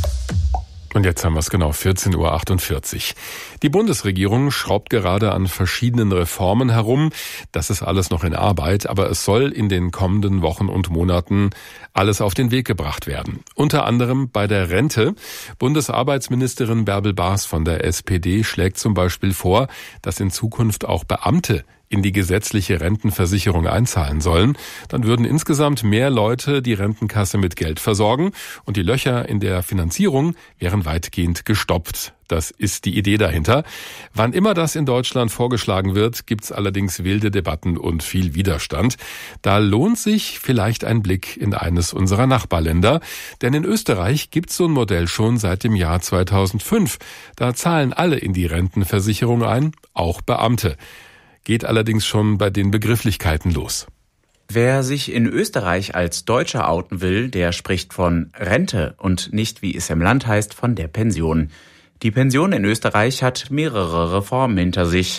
Und jetzt haben wir es genau, vierzehn Uhr achtundvierzig. Die Bundesregierung schraubt gerade an verschiedenen Reformen herum. Das ist alles noch in Arbeit, aber es soll in den kommenden Wochen und Monaten alles auf den Weg gebracht werden. Unter anderem bei der Rente. Bundesarbeitsministerin Bärbel Baas von der S P D schlägt zum Beispiel vor, dass in Zukunft auch Beamte in die gesetzliche Rentenversicherung einzahlen sollen. Dann würden insgesamt mehr Leute die Rentenkasse mit Geld versorgen und die Löcher in der Finanzierung wären weitgehend gestopft. Das ist die Idee dahinter. Wann immer das in Deutschland vorgeschlagen wird, gibt's allerdings wilde Debatten und viel Widerstand. Da lohnt sich vielleicht ein Blick in eines unserer Nachbarländer, denn in Österreich gibt's so ein Modell schon seit dem Jahr zweitausendfünf. Da zahlen alle in die Rentenversicherung ein, auch Beamte. Geht allerdings schon bei den Begrifflichkeiten los. Wer sich in Österreich als Deutscher outen will, der spricht von Rente und nicht, wie es im Land heißt, von der Pension. Die Pension in Österreich hat mehrere Reformen hinter sich.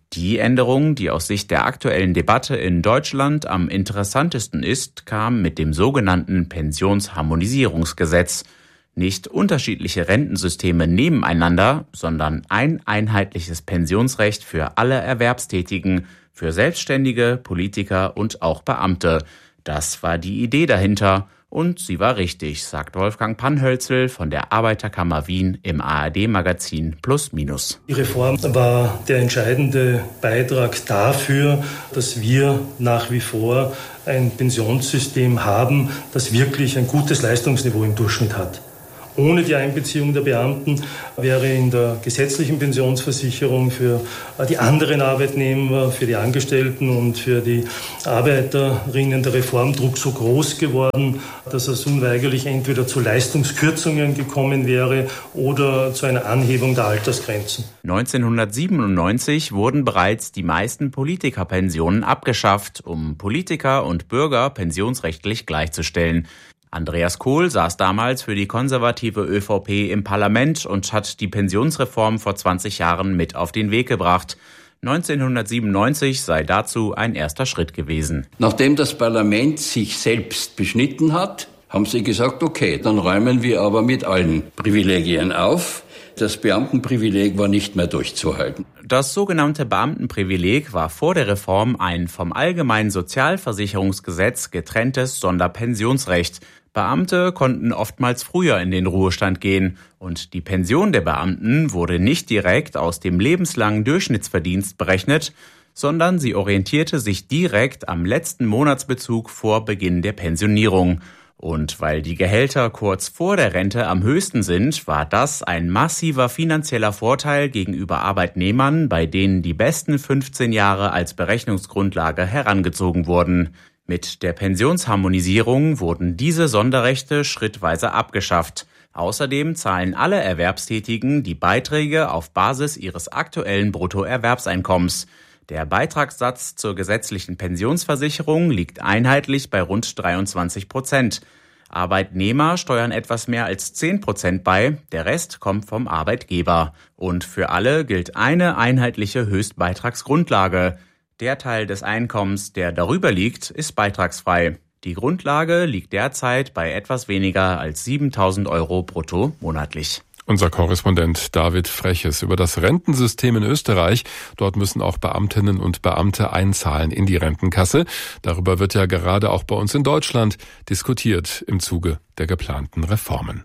Die Änderung, die aus Sicht der aktuellen Debatte in Deutschland am interessantesten ist, kam mit dem sogenannten Pensionsharmonisierungsgesetz. Nicht unterschiedliche Rentensysteme nebeneinander, sondern ein einheitliches Pensionsrecht für alle Erwerbstätigen, für Selbstständige, Politiker und auch Beamte. Das war die Idee dahinter. Und sie war richtig, sagt Wolfgang Panhölzel von der Arbeiterkammer Wien im A R D-Magazin Plus Minus. Die Reform war der entscheidende Beitrag dafür, dass wir nach wie vor ein Pensionssystem haben, das wirklich ein gutes Leistungsniveau im Durchschnitt hat. Ohne die Einbeziehung der Beamten wäre in der gesetzlichen Pensionsversicherung für die anderen Arbeitnehmer, für die Angestellten und für die Arbeiterinnen der Reformdruck so groß geworden, dass es unweigerlich entweder zu Leistungskürzungen gekommen wäre oder zu einer Anhebung der Altersgrenzen. neunzehnhundertsiebenundneunzig wurden bereits die meisten Politikerpensionen abgeschafft, um Politiker und Bürger pensionsrechtlich gleichzustellen. Andreas Kohl saß damals für die konservative ÖVP im Parlament und hat die Pensionsreform vor zwanzig Jahren mit auf den Weg gebracht. neunzehnhundertsiebenundneunzig sei dazu ein erster Schritt gewesen. Nachdem das Parlament sich selbst beschnitten hat, haben sie gesagt, okay, dann räumen wir aber mit allen Privilegien auf. Das Beamtenprivileg war nicht mehr durchzuhalten. Das sogenannte Beamtenprivileg war vor der Reform ein vom Allgemeinen Sozialversicherungsgesetz getrenntes Sonderpensionsrecht. Beamte konnten oftmals früher in den Ruhestand gehen und die Pension der Beamten wurde nicht direkt aus dem lebenslangen Durchschnittsverdienst berechnet, sondern sie orientierte sich direkt am letzten Monatsbezug vor Beginn der Pensionierung. Und weil die Gehälter kurz vor der Rente am höchsten sind, war das ein massiver finanzieller Vorteil gegenüber Arbeitnehmern, bei denen die besten fünfzehn Jahre als Berechnungsgrundlage herangezogen wurden. Mit der Pensionsharmonisierung wurden diese Sonderrechte schrittweise abgeschafft. Außerdem zahlen alle Erwerbstätigen die Beiträge auf Basis ihres aktuellen Bruttoerwerbseinkommens. Der Beitragssatz zur gesetzlichen Pensionsversicherung liegt einheitlich bei rund dreiundzwanzig Prozent. Arbeitnehmer steuern etwas mehr als zehn Prozent bei, der Rest kommt vom Arbeitgeber. Und für alle gilt eine einheitliche Höchstbeitragsgrundlage. Der Teil des Einkommens, der darüber liegt, ist beitragsfrei. Die Grundlage liegt derzeit bei etwas weniger als siebentausend Euro brutto monatlich. Unser Korrespondent David Freches über das Rentensystem in Österreich. Dort müssen auch Beamtinnen und Beamte einzahlen in die Rentenkasse. Darüber wird ja gerade auch bei uns in Deutschland diskutiert im Zuge der geplanten Reformen.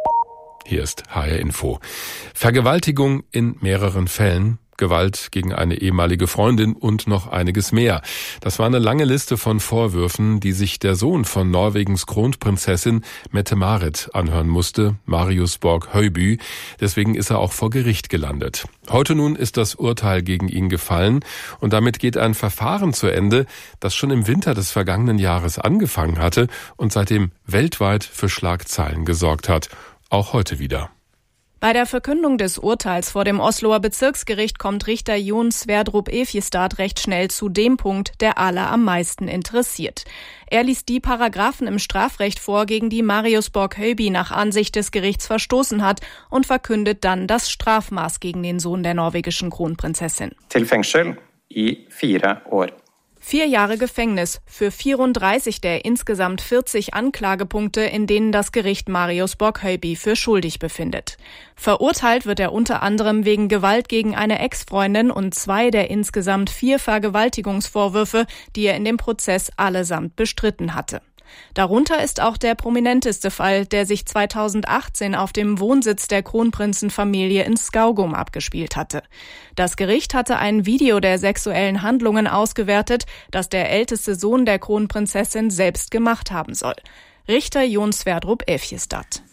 Hier ist H R Info. Vergewaltigung in mehreren Fällen. Gewalt gegen eine ehemalige Freundin und noch einiges mehr. Das war eine lange Liste von Vorwürfen, die sich der Sohn von Norwegens Kronprinzessin Mette-Marit anhören musste, Marius Borg-Høiby. Deswegen ist er auch vor Gericht gelandet. Heute nun ist das Urteil gegen ihn gefallen und damit geht ein Verfahren zu Ende, das schon im Winter des vergangenen Jahres angefangen hatte und seitdem weltweit für Schlagzeilen gesorgt hat. Auch heute wieder. Bei der Verkündung des Urteils vor dem Osloer Bezirksgericht kommt Richter Jon Sverdrup Evjestad recht schnell zu dem Punkt, der alle am meisten interessiert. Er liest die Paragraphen im Strafrecht vor, gegen die Marius Borg-Høiby nach Ansicht des Gerichts verstoßen hat und verkündet dann das Strafmaß gegen den Sohn der norwegischen Kronprinzessin. Til fengsel i fire år. Vier Jahre Gefängnis für vierunddreißig der insgesamt vierzig Anklagepunkte, in denen das Gericht Marius Borg-Høiby für schuldig befindet. Verurteilt wird er unter anderem wegen Gewalt gegen eine Ex-Freundin und zwei der insgesamt vier Vergewaltigungsvorwürfe, die er in dem Prozess allesamt bestritten hatte. Darunter ist auch der prominenteste Fall, der sich zweitausendachtzehn auf dem Wohnsitz der Kronprinzenfamilie in Skaugum abgespielt hatte. Das Gericht hatte ein Video der sexuellen Handlungen ausgewertet, das der älteste Sohn der Kronprinzessin selbst gemacht haben soll. Richter Jon Sverdrup Evjestad.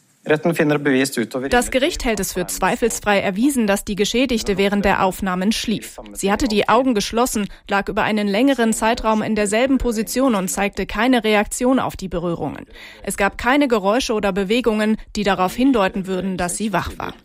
Das Gericht hält es für zweifelsfrei erwiesen, dass die Geschädigte während der Aufnahmen schlief. Sie hatte die Augen geschlossen, lag über einen längeren Zeitraum in derselben Position und zeigte keine Reaktion auf die Berührungen. Es gab keine Geräusche oder Bewegungen, die darauf hindeuten würden, dass sie wach war.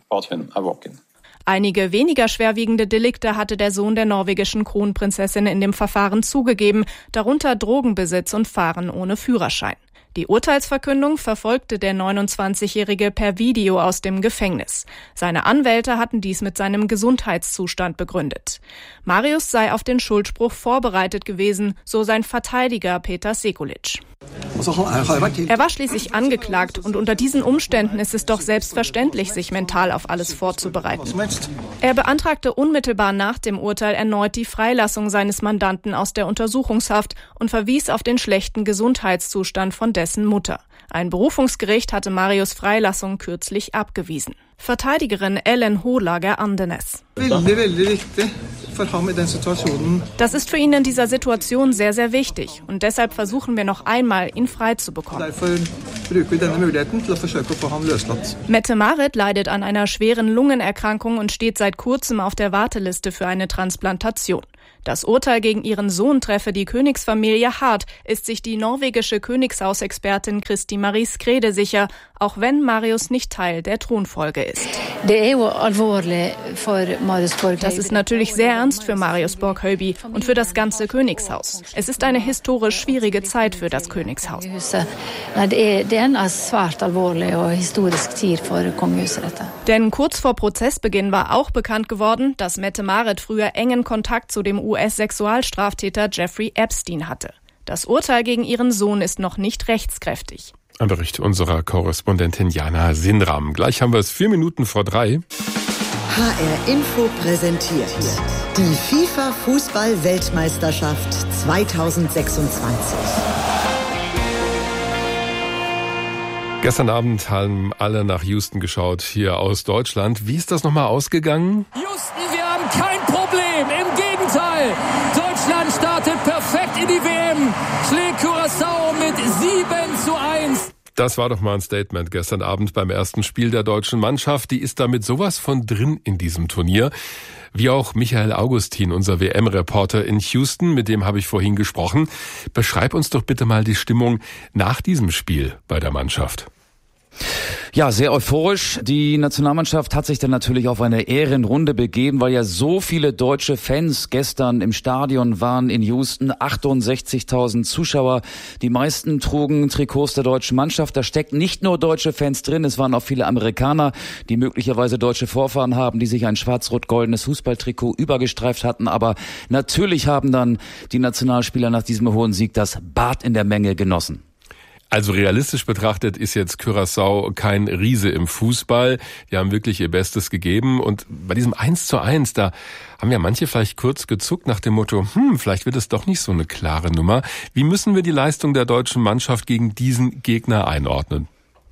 Einige weniger schwerwiegende Delikte hatte der Sohn der norwegischen Kronprinzessin in dem Verfahren zugegeben, darunter Drogenbesitz und Fahren ohne Führerschein. Die Urteilsverkündung verfolgte der neunundzwanzigjährige per Video aus dem Gefängnis. Seine Anwälte hatten dies mit seinem Gesundheitszustand begründet. Marius sei auf den Schuldspruch vorbereitet gewesen, so sein Verteidiger Peter Sekulic. Er war schließlich angeklagt und unter diesen Umständen ist es doch selbstverständlich, sich mental auf alles vorzubereiten. Er beantragte unmittelbar nach dem Urteil erneut die Freilassung seines Mandanten aus der Untersuchungshaft und verwies auf den schlechten Gesundheitszustand von dessen Mutter. Ein Berufungsgericht hatte Marius' Freilassung kürzlich abgewiesen. Verteidigerin Ellen Hohlager-Andenes. Das ist für ihn in dieser Situation sehr, sehr wichtig. Und deshalb versuchen wir noch einmal, ihn frei zu bekommen. Mette-Marit leidet an einer schweren Lungenerkrankung und steht seit kurzem auf der Warteliste für eine Transplantation. Das Urteil gegen ihren Sohn treffe die Königsfamilie hart, ist sich die norwegische Königshausexpertin Kristi Marie Skrede sicher, auch wenn Marius nicht Teil der Thronfolge ist. Das ist natürlich sehr ernst für Marius Borg-Høiby und für das ganze Königshaus. Es ist eine historisch schwierige Zeit für das Königshaus. Denn kurz vor Prozessbeginn war auch bekannt geworden, dass Mette-Marit früher engen Kontakt zu dem U S-Sexualstraftäter Jeffrey Epstein hatte. Das Urteil gegen ihren Sohn ist noch nicht rechtskräftig. Ein Bericht unserer Korrespondentin Jana Sinram. Gleich haben wir es vier Minuten vor drei. H R Info präsentiert die FIFA-Fußball-Weltmeisterschaft zweitausendsechsundzwanzig. Gestern Abend haben alle nach Houston geschaut, hier aus Deutschland. Wie ist das nochmal ausgegangen? Houston, wir haben kein Problem, im Gegenteil. Deutschland startet perfekt in die W M, schlägt Curaçao mit sieben zu eins. Das war doch mal ein Statement gestern Abend beim ersten Spiel der deutschen Mannschaft. Die ist damit sowas von drin in diesem Turnier. Wie auch Michael Augustin, unser W M-Reporter in Houston, mit dem habe ich vorhin gesprochen. Beschreib uns doch bitte mal die Stimmung nach diesem Spiel bei der Mannschaft. Ja, sehr euphorisch. Die Nationalmannschaft hat sich dann natürlich auf eine Ehrenrunde begeben, weil ja so viele deutsche Fans gestern im Stadion waren in Houston. achtundsechzigtausend Zuschauer. Die meisten trugen Trikots der deutschen Mannschaft. Da stecken nicht nur deutsche Fans drin, es waren auch viele Amerikaner, die möglicherweise deutsche Vorfahren haben, die sich ein schwarz-rot-goldenes Fußballtrikot übergestreift hatten. Aber natürlich haben dann die Nationalspieler nach diesem hohen Sieg das Bad in der Menge genossen. Also realistisch betrachtet ist jetzt Curaçao kein Riese im Fußball. Die haben wirklich ihr Bestes gegeben. Und bei diesem eins zu eins, da haben ja manche vielleicht kurz gezuckt nach dem Motto, hm, vielleicht wird es doch nicht so eine klare Nummer. Wie müssen wir die Leistung der deutschen Mannschaft gegen diesen Gegner einordnen?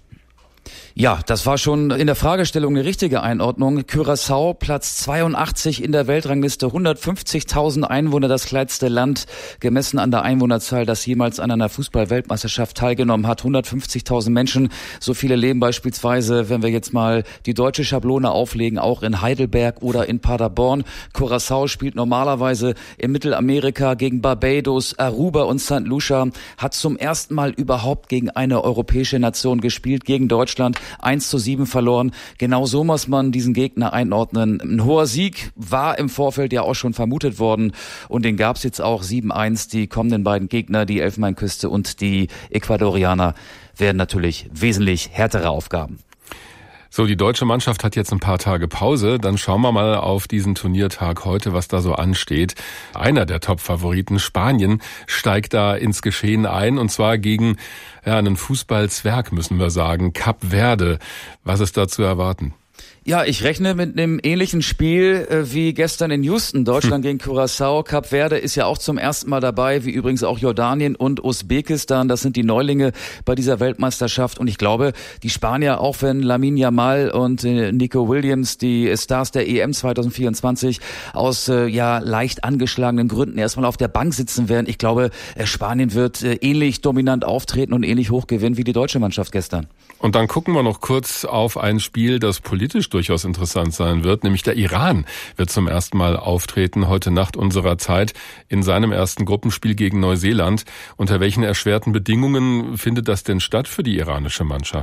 Ja, das war schon in der Fragestellung eine richtige Einordnung. Curaçao, Platz zweiundachtzig in der Weltrangliste, hundertfünfzigtausend Einwohner, das kleinste Land, gemessen an der Einwohnerzahl, das jemals an einer Fußball-Weltmeisterschaft teilgenommen hat. hundertfünfzigtausend Menschen, so viele leben beispielsweise, wenn wir jetzt mal die deutsche Schablone auflegen, auch in Heidelberg oder in Paderborn. Curaçao spielt normalerweise in Mittelamerika gegen Barbados, Aruba und Sankt Lucia, hat zum ersten Mal überhaupt gegen eine europäische Nation gespielt, gegen Deutschland. eins zu sieben verloren. Genau so muss man diesen Gegner einordnen. Ein hoher Sieg war im Vorfeld ja auch schon vermutet worden und den gab es jetzt auch. sieben eins. Die kommenden beiden Gegner, die Elfenbeinküste und die Ecuadorianer, werden natürlich wesentlich härtere Aufgaben. So, die deutsche Mannschaft hat jetzt ein paar Tage Pause. Dann schauen wir mal auf diesen Turniertag heute, was da so ansteht. Einer der Top-Favoriten, Spanien, steigt da ins Geschehen ein, und zwar gegen ja, einen Fußballzwerg, müssen wir sagen, Kap Verde. Was ist da zu erwarten? Ja, ich rechne mit einem ähnlichen Spiel äh, wie gestern in Houston. Deutschland hm. gegen Curaçao. Kap Verde ist ja auch zum ersten Mal dabei, wie übrigens auch Jordanien und Usbekistan. Das sind die Neulinge bei dieser Weltmeisterschaft. Und ich glaube, die Spanier, auch wenn Lamine Yamal und äh, Nico Williams, die Stars der E M zwanzig vierundzwanzig, aus äh, ja leicht angeschlagenen Gründen erstmal auf der Bank sitzen werden. Ich glaube, äh, Spanien wird äh, ähnlich dominant auftreten und ähnlich hoch gewinnen wie die deutsche Mannschaft gestern. Und dann gucken wir noch kurz auf ein Spiel, das politisch durchaus interessant sein wird, nämlich der Iran wird zum ersten Mal auftreten, heute Nacht unserer Zeit, in seinem ersten Gruppenspiel gegen Neuseeland. Unter welchen erschwerten Bedingungen findet das denn statt für die iranische Mannschaft?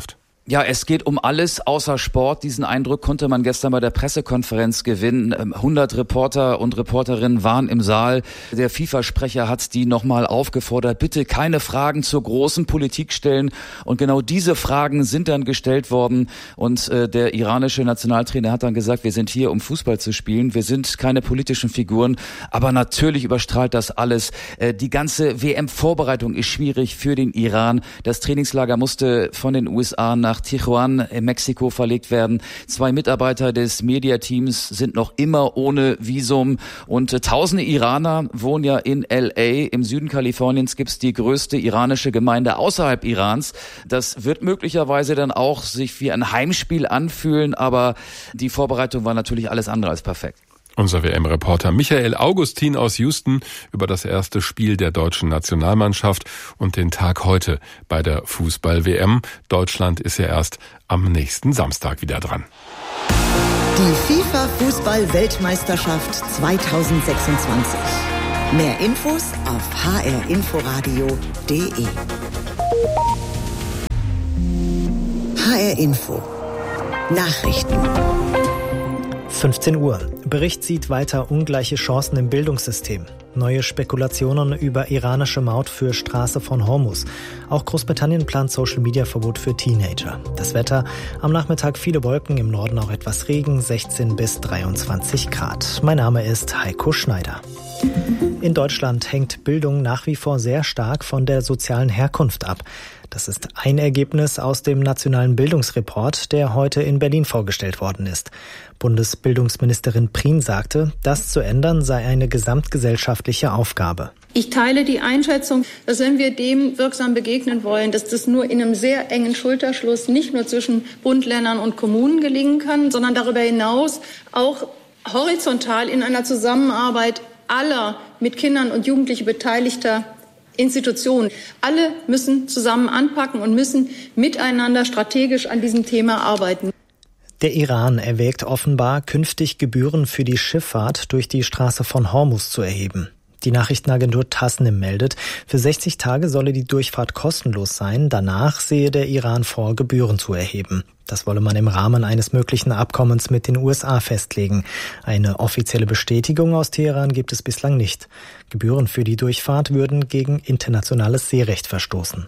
Ja, es geht um alles außer Sport. Diesen Eindruck konnte man gestern bei der Pressekonferenz gewinnen. hundert Reporter und Reporterinnen waren im Saal. Der FIFA-Sprecher hat die nochmal aufgefordert, bitte keine Fragen zur großen Politik stellen. Und genau diese Fragen sind dann gestellt worden. Und äh, der iranische Nationaltrainer hat dann gesagt, wir sind hier, um Fußball zu spielen. Wir sind keine politischen Figuren. Aber natürlich überstrahlt das alles. Äh, die ganze W M-Vorbereitung ist schwierig für den Iran. Das Trainingslager musste von den U S A nach Tijuana in Mexiko verlegt werden. Zwei Mitarbeiter des Mediateams sind noch immer ohne Visum und äh, tausende Iraner wohnen ja in L A. Im Süden Kaliforniens gibt's die größte iranische Gemeinde außerhalb Irans. Das wird möglicherweise dann auch sich wie ein Heimspiel anfühlen, aber die Vorbereitung war natürlich alles andere als perfekt. Unser W M-Reporter Michael Augustin aus Houston über das erste Spiel der deutschen Nationalmannschaft und den Tag heute bei der Fußball-W M. Deutschland ist ja erst am nächsten Samstag wieder dran. Die FIFA-Fußball-Weltmeisterschaft zweitausendsechsundzwanzig. Mehr Infos auf h r inforadio punkt d e. H R Info. Nachrichten. fünfzehn Uhr. Bericht sieht weiter ungleiche Chancen im Bildungssystem. Neue Spekulationen über iranische Maut für Straße von Hormuz. Auch Großbritannien plant Social-Media-Verbot für Teenager. Das Wetter: am Nachmittag viele Wolken, im Norden auch etwas Regen, sechzehn bis dreiundzwanzig Grad. Mein Name ist Heiko Schneider. In Deutschland hängt Bildung nach wie vor sehr stark von der sozialen Herkunft ab. Das ist ein Ergebnis aus dem Nationalen Bildungsreport, der heute in Berlin vorgestellt worden ist. Bundesbildungsministerin Prien sagte, das zu ändern sei eine gesamtgesellschaftliche Aufgabe. Ich teile die Einschätzung, dass wenn wir dem wirksam begegnen wollen, dass das nur in einem sehr engen Schulterschluss nicht nur zwischen Bund, Ländern und Kommunen gelingen kann, sondern darüber hinaus auch horizontal in einer Zusammenarbeit aller mit Kindern und Jugendlichen beteiligter Institutionen. Alle müssen zusammen anpacken und müssen miteinander strategisch an diesem Thema arbeiten. Der Iran erwägt offenbar, künftig Gebühren für die Schifffahrt durch die Straße von Hormuz zu erheben. Die Nachrichtenagentur Tasnim meldet, für sechzig Tage solle die Durchfahrt kostenlos sein. Danach sehe der Iran vor, Gebühren zu erheben. Das wolle man im Rahmen eines möglichen Abkommens mit den U S A festlegen. Eine offizielle Bestätigung aus Teheran gibt es bislang nicht. Gebühren für die Durchfahrt würden gegen internationales Seerecht verstoßen.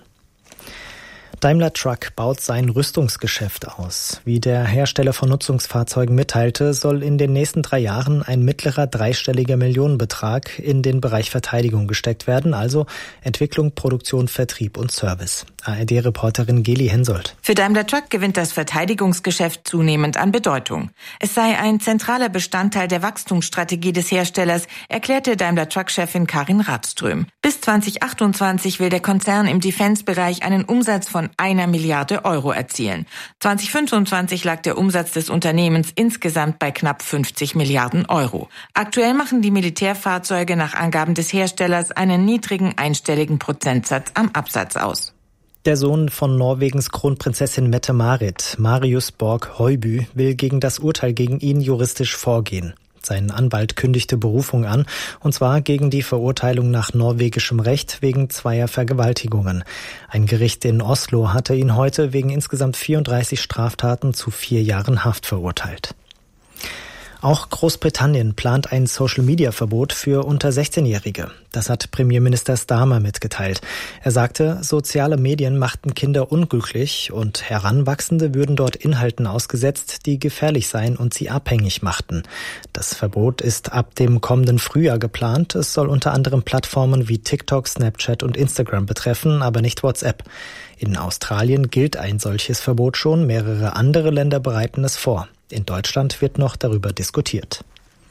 Daimler Truck baut sein Rüstungsgeschäft aus. Wie der Hersteller von Nutzungsfahrzeugen mitteilte, soll in den nächsten drei Jahren ein mittlerer dreistelliger Millionenbetrag in den Bereich Verteidigung gesteckt werden, also Entwicklung, Produktion, Vertrieb und Service. A R D-Reporterin Geli Hensoldt. Für Daimler Truck gewinnt das Verteidigungsgeschäft zunehmend an Bedeutung. Es sei ein zentraler Bestandteil der Wachstumsstrategie des Herstellers, erklärte Daimler Truck-Chefin Karin Radström. Bis zwanzig achtundzwanzig will der Konzern im Defense-Bereich einen Umsatz von einer Milliarde Euro erzielen. zwanzig fünfundzwanzig lag der Umsatz des Unternehmens insgesamt bei knapp fünfzig Milliarden Euro. Aktuell machen die Militärfahrzeuge nach Angaben des Herstellers einen niedrigen einstelligen Prozentsatz am Absatz aus. Der Sohn von Norwegens Kronprinzessin Mette-Marit, Marius Borg Høiby, will gegen das Urteil gegen ihn juristisch vorgehen. Sein Anwalt kündigte Berufung an, und zwar gegen die Verurteilung nach norwegischem Recht wegen zweier Vergewaltigungen. Ein Gericht in Oslo hatte ihn heute wegen insgesamt vierunddreißig Straftaten zu vier Jahren Haft verurteilt. Auch Großbritannien plant ein Social-Media-Verbot für unter sechzehnjährige. Das hat Premierminister Starmer mitgeteilt. Er sagte, soziale Medien machten Kinder unglücklich und Heranwachsende würden dort Inhalten ausgesetzt, die gefährlich seien und sie abhängig machten. Das Verbot ist ab dem kommenden Frühjahr geplant. Es soll unter anderem Plattformen wie TikTok, Snapchat und Instagram betreffen, aber nicht WhatsApp. In Australien gilt ein solches Verbot schon. Mehrere andere Länder bereiten es vor. In Deutschland wird noch darüber diskutiert.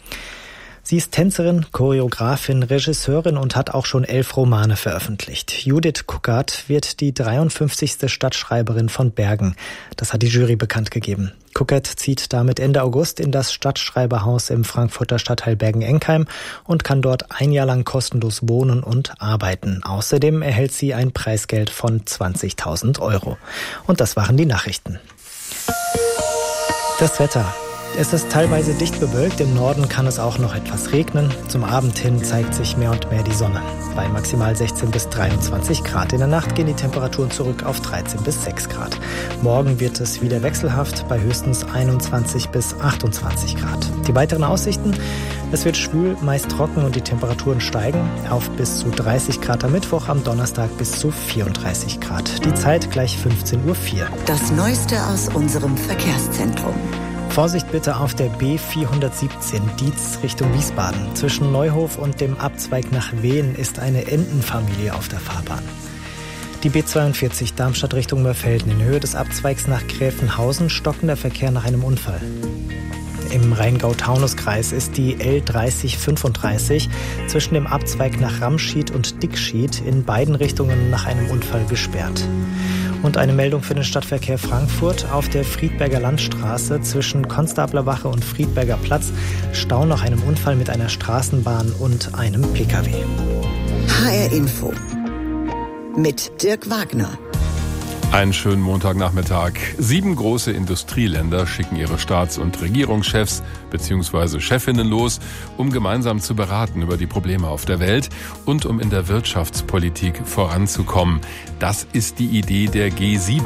Sie ist Tänzerin, Choreografin, Regisseurin und hat auch schon elf Romane veröffentlicht. Judith Kuckert wird die dreiundfünfzigste Stadtschreiberin von Bergen. Das hat die Jury bekannt gegeben. Kuckert zieht damit Ende August in das Stadtschreiberhaus im Frankfurter Stadtteil Bergen-Enkheim und kann dort ein Jahr lang kostenlos wohnen und arbeiten. Außerdem erhält sie ein Preisgeld von zwanzigtausend Euro. Und das waren die Nachrichten. Das Wetter. Es ist teilweise dicht bewölkt, im Norden kann es auch noch etwas regnen. Zum Abend hin zeigt sich mehr und mehr die Sonne. Bei maximal sechzehn bis dreiundzwanzig Grad. In der Nacht gehen die Temperaturen zurück auf dreizehn bis sechs Grad. Morgen wird es wieder wechselhaft bei höchstens einundzwanzig bis achtundzwanzig Grad. Die weiteren Aussichten: Es wird schwül, meist trocken und die Temperaturen steigen auf bis zu dreißig Grad am Mittwoch, am Donnerstag bis zu vierunddreißig Grad. Die Zeit gleich fünfzehn Uhr vier. Das Neueste aus unserem Verkehrszentrum. Vorsicht bitte auf der B vierhundertsiebzehn Dietz Richtung Wiesbaden. Zwischen Neuhof und dem Abzweig nach Wehen ist eine Entenfamilie auf der Fahrbahn. Die B zweiundvierzig Darmstadt Richtung Mörfelden. In Höhe des Abzweigs nach Gräfenhausen stockender Verkehr nach einem Unfall. Im Rheingau-Taunus-Kreis ist die L dreißig fünfunddreißig zwischen dem Abzweig nach Ramschied und Dickschied in beiden Richtungen nach einem Unfall gesperrt. Und eine Meldung für den Stadtverkehr Frankfurt. Auf der Friedberger Landstraße zwischen Konstablerwache und Friedberger Platz Stau nach einem Unfall mit einer Straßenbahn und einem Pkw. H R Info mit Dirk Wagner. Einen schönen Montagnachmittag. Sieben große Industrieländer schicken ihre Staats- und Regierungschefs bzw. Chefinnen los, um gemeinsam zu beraten über die Probleme auf der Welt und um in der Wirtschaftspolitik voranzukommen. Das ist die Idee der G sieben.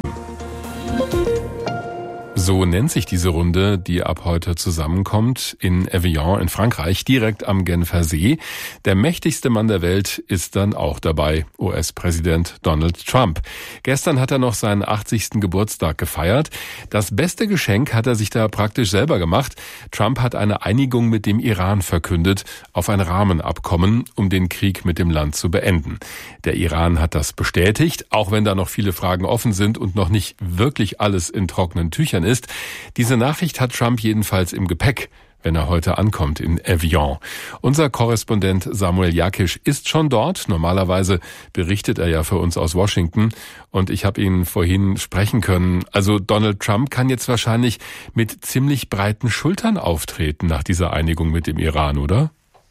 So nennt sich diese Runde, die ab heute zusammenkommt in Evian in Frankreich, direkt am Genfer See. Der mächtigste Mann der Welt ist dann auch dabei, U S-Präsident Donald Trump. Gestern hat er noch seinen achtzigsten Geburtstag gefeiert. Das beste Geschenk hat er sich da praktisch selber gemacht. Trump hat eine Einigung mit dem Iran verkündet auf ein Rahmenabkommen, um den Krieg mit dem Land zu beenden. Der Iran hat das bestätigt, auch wenn da noch viele Fragen offen sind und noch nicht wirklich alles in trockenen Tüchern ist. Diese Nachricht hat Trump jedenfalls im Gepäck, wenn er heute ankommt in Evian. Unser Korrespondent Samuel Jakisch ist schon dort. Normalerweise berichtet er ja für uns aus Washington. Und ich habe ihn vorhin sprechen können. Also Donald Trump kann jetzt wahrscheinlich mit ziemlich breiten Schultern auftreten nach dieser Einigung mit dem Iran, oder?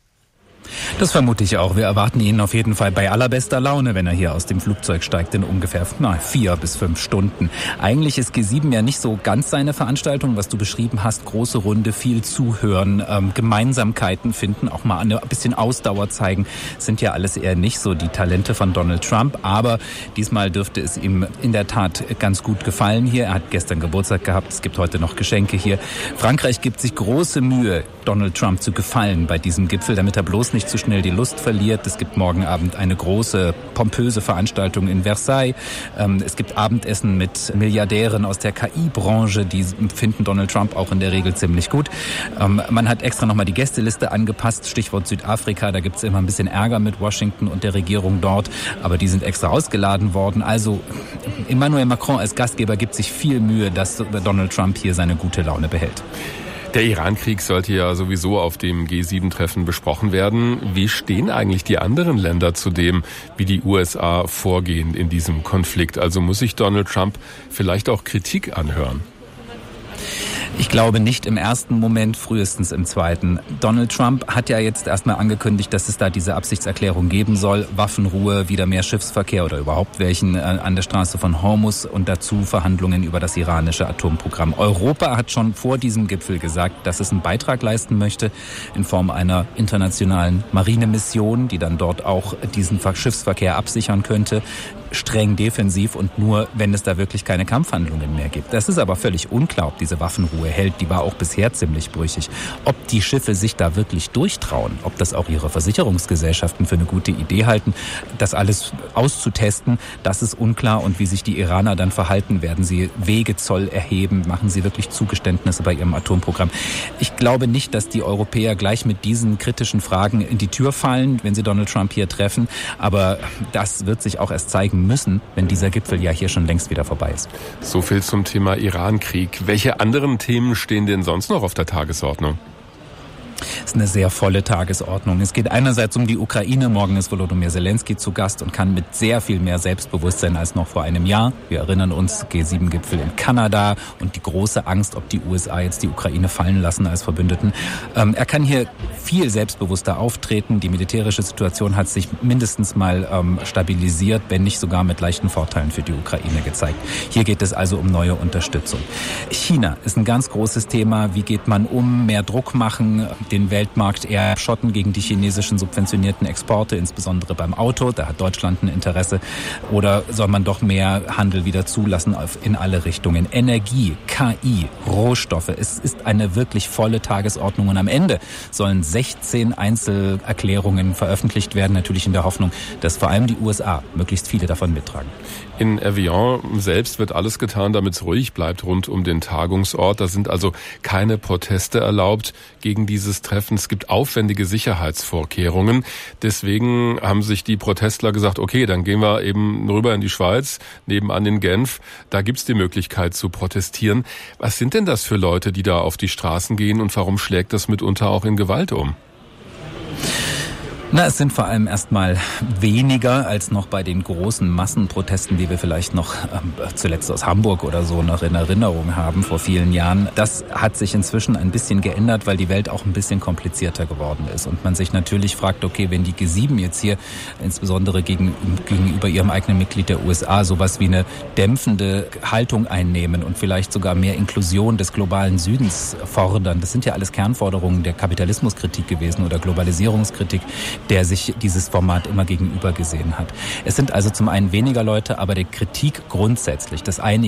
Das vermute ich auch. Wir erwarten ihn auf jeden Fall bei allerbester Laune, wenn er hier aus dem Flugzeug steigt, in ungefähr na, vier bis fünf Stunden. Eigentlich ist G sieben ja nicht so ganz seine Veranstaltung, was du beschrieben hast. Große Runde, viel zuhören, ähm, Gemeinsamkeiten finden, auch mal ein bisschen Ausdauer zeigen. Sind ja alles eher nicht so die Talente von Donald Trump. Aber diesmal dürfte es ihm in der Tat ganz gut gefallen hier. Er hat gestern Geburtstag gehabt. Es gibt heute noch Geschenke hier. Frankreich gibt sich große Mühe, Donald Trump zu gefallen bei diesem Gipfel, damit er bloß nicht zu schnell die Lust verliert. Es gibt morgen Abend eine große, pompöse Veranstaltung in Versailles. Es gibt Abendessen mit Milliardären aus der K I-Branche, die finden Donald Trump auch in der Regel ziemlich gut. Man hat extra nochmal die Gästeliste angepasst, Stichwort Südafrika, da gibt es immer ein bisschen Ärger mit Washington und der Regierung dort, aber die sind extra ausgeladen worden. Also Emmanuel Macron als Gastgeber gibt sich viel Mühe, dass Donald Trump hier seine gute Laune behält. Der Iran-Krieg sollte ja sowieso auf dem G sieben Treffen besprochen werden. Wie stehen eigentlich die anderen Länder zu dem, wie die U S A vorgehen in diesem Konflikt? Also muss sich Donald Trump vielleicht auch Kritik anhören? Ich glaube nicht im ersten Moment, frühestens im zweiten. Donald Trump hat ja jetzt erstmal angekündigt, dass es da diese Absichtserklärung geben soll. Waffenruhe, wieder mehr Schiffsverkehr oder überhaupt welchen an der Straße von Hormuz und dazu Verhandlungen über das iranische Atomprogramm. Europa hat schon vor diesem Gipfel gesagt, dass es einen Beitrag leisten möchte in Form einer internationalen Marinemission, die dann dort auch diesen Schiffsverkehr absichern könnte. Streng defensiv und nur, wenn es da wirklich keine Kampfhandlungen mehr gibt. Das ist aber völlig unklar, ob diese Waffenruhe hält. Die war auch bisher ziemlich brüchig. Ob die Schiffe sich da wirklich durchtrauen, ob das auch ihre Versicherungsgesellschaften für eine gute Idee halten, das alles auszutesten, das ist unklar. Und wie sich die Iraner dann verhalten, werden sie Wegezoll erheben, machen sie wirklich Zugeständnisse bei ihrem Atomprogramm. Ich glaube nicht, dass die Europäer gleich mit diesen kritischen Fragen in die Tür fallen, wenn sie Donald Trump hier treffen. Aber das wird sich auch erst zeigen müssen, wenn dieser Gipfel ja hier schon längst wieder vorbei ist. So viel zum Thema Iran-Krieg. Welche anderen Themen stehen denn sonst noch auf der Tagesordnung? Es ist eine sehr volle Tagesordnung. Es geht einerseits um die Ukraine. Morgen ist Volodymyr Zelensky zu Gast und kann mit sehr viel mehr Selbstbewusstsein als noch vor einem Jahr. Wir erinnern uns, G sieben Gipfel in Kanada und die große Angst, ob die U S A jetzt die Ukraine fallen lassen als Verbündeten. Ähm, er kann hier viel selbstbewusster auftreten. Die militärische Situation hat sich mindestens mal ähm, stabilisiert, wenn nicht sogar mit leichten Vorteilen für die Ukraine gezeigt. Hier geht es also um neue Unterstützung. China ist ein ganz großes Thema. Wie geht man um? Mehr Druck machen, den Weltmarkt eher schotten gegen die chinesischen subventionierten Exporte, insbesondere beim Auto. Da hat Deutschland ein Interesse. Oder soll man doch mehr Handel wieder zulassen in alle Richtungen? Energie, K I, Rohstoffe. Es ist eine wirklich volle Tagesordnung. Und am Ende sollen sechzehn Einzelerklärungen veröffentlicht werden, natürlich in der Hoffnung, dass vor allem die U S A möglichst viele davon mittragen. In Evian selbst wird alles getan, damit es ruhig bleibt rund um den Tagungsort. Da sind also keine Proteste erlaubt gegen dieses Treffen. Es gibt aufwendige Sicherheitsvorkehrungen. Deswegen haben sich die Protestler gesagt, okay, dann gehen wir eben rüber in die Schweiz, nebenan in Genf. Da gibt's die Möglichkeit zu protestieren. Was sind denn das für Leute, die da auf die Straßen gehen und warum schlägt das mitunter auch in Gewalt um? Na, es sind vor allem erstmal weniger als noch bei den großen Massenprotesten, die wir vielleicht noch ähm, zuletzt aus Hamburg oder so noch in Erinnerung haben vor vielen Jahren. Das hat sich inzwischen ein bisschen geändert, weil die Welt auch ein bisschen komplizierter geworden ist. Und man sich natürlich fragt, okay, wenn die G sieben jetzt hier insbesondere gegen, gegenüber ihrem eigenen Mitglied der U S A sowas wie eine dämpfende Haltung einnehmen und vielleicht sogar mehr Inklusion des globalen Südens fordern, das sind ja alles Kernforderungen der Kapitalismuskritik gewesen oder Globalisierungskritik, der sich dieses Format immer gegenüber gesehen hat. Es sind also zum einen weniger Leute, aber die Kritik grundsätzlich, dass einige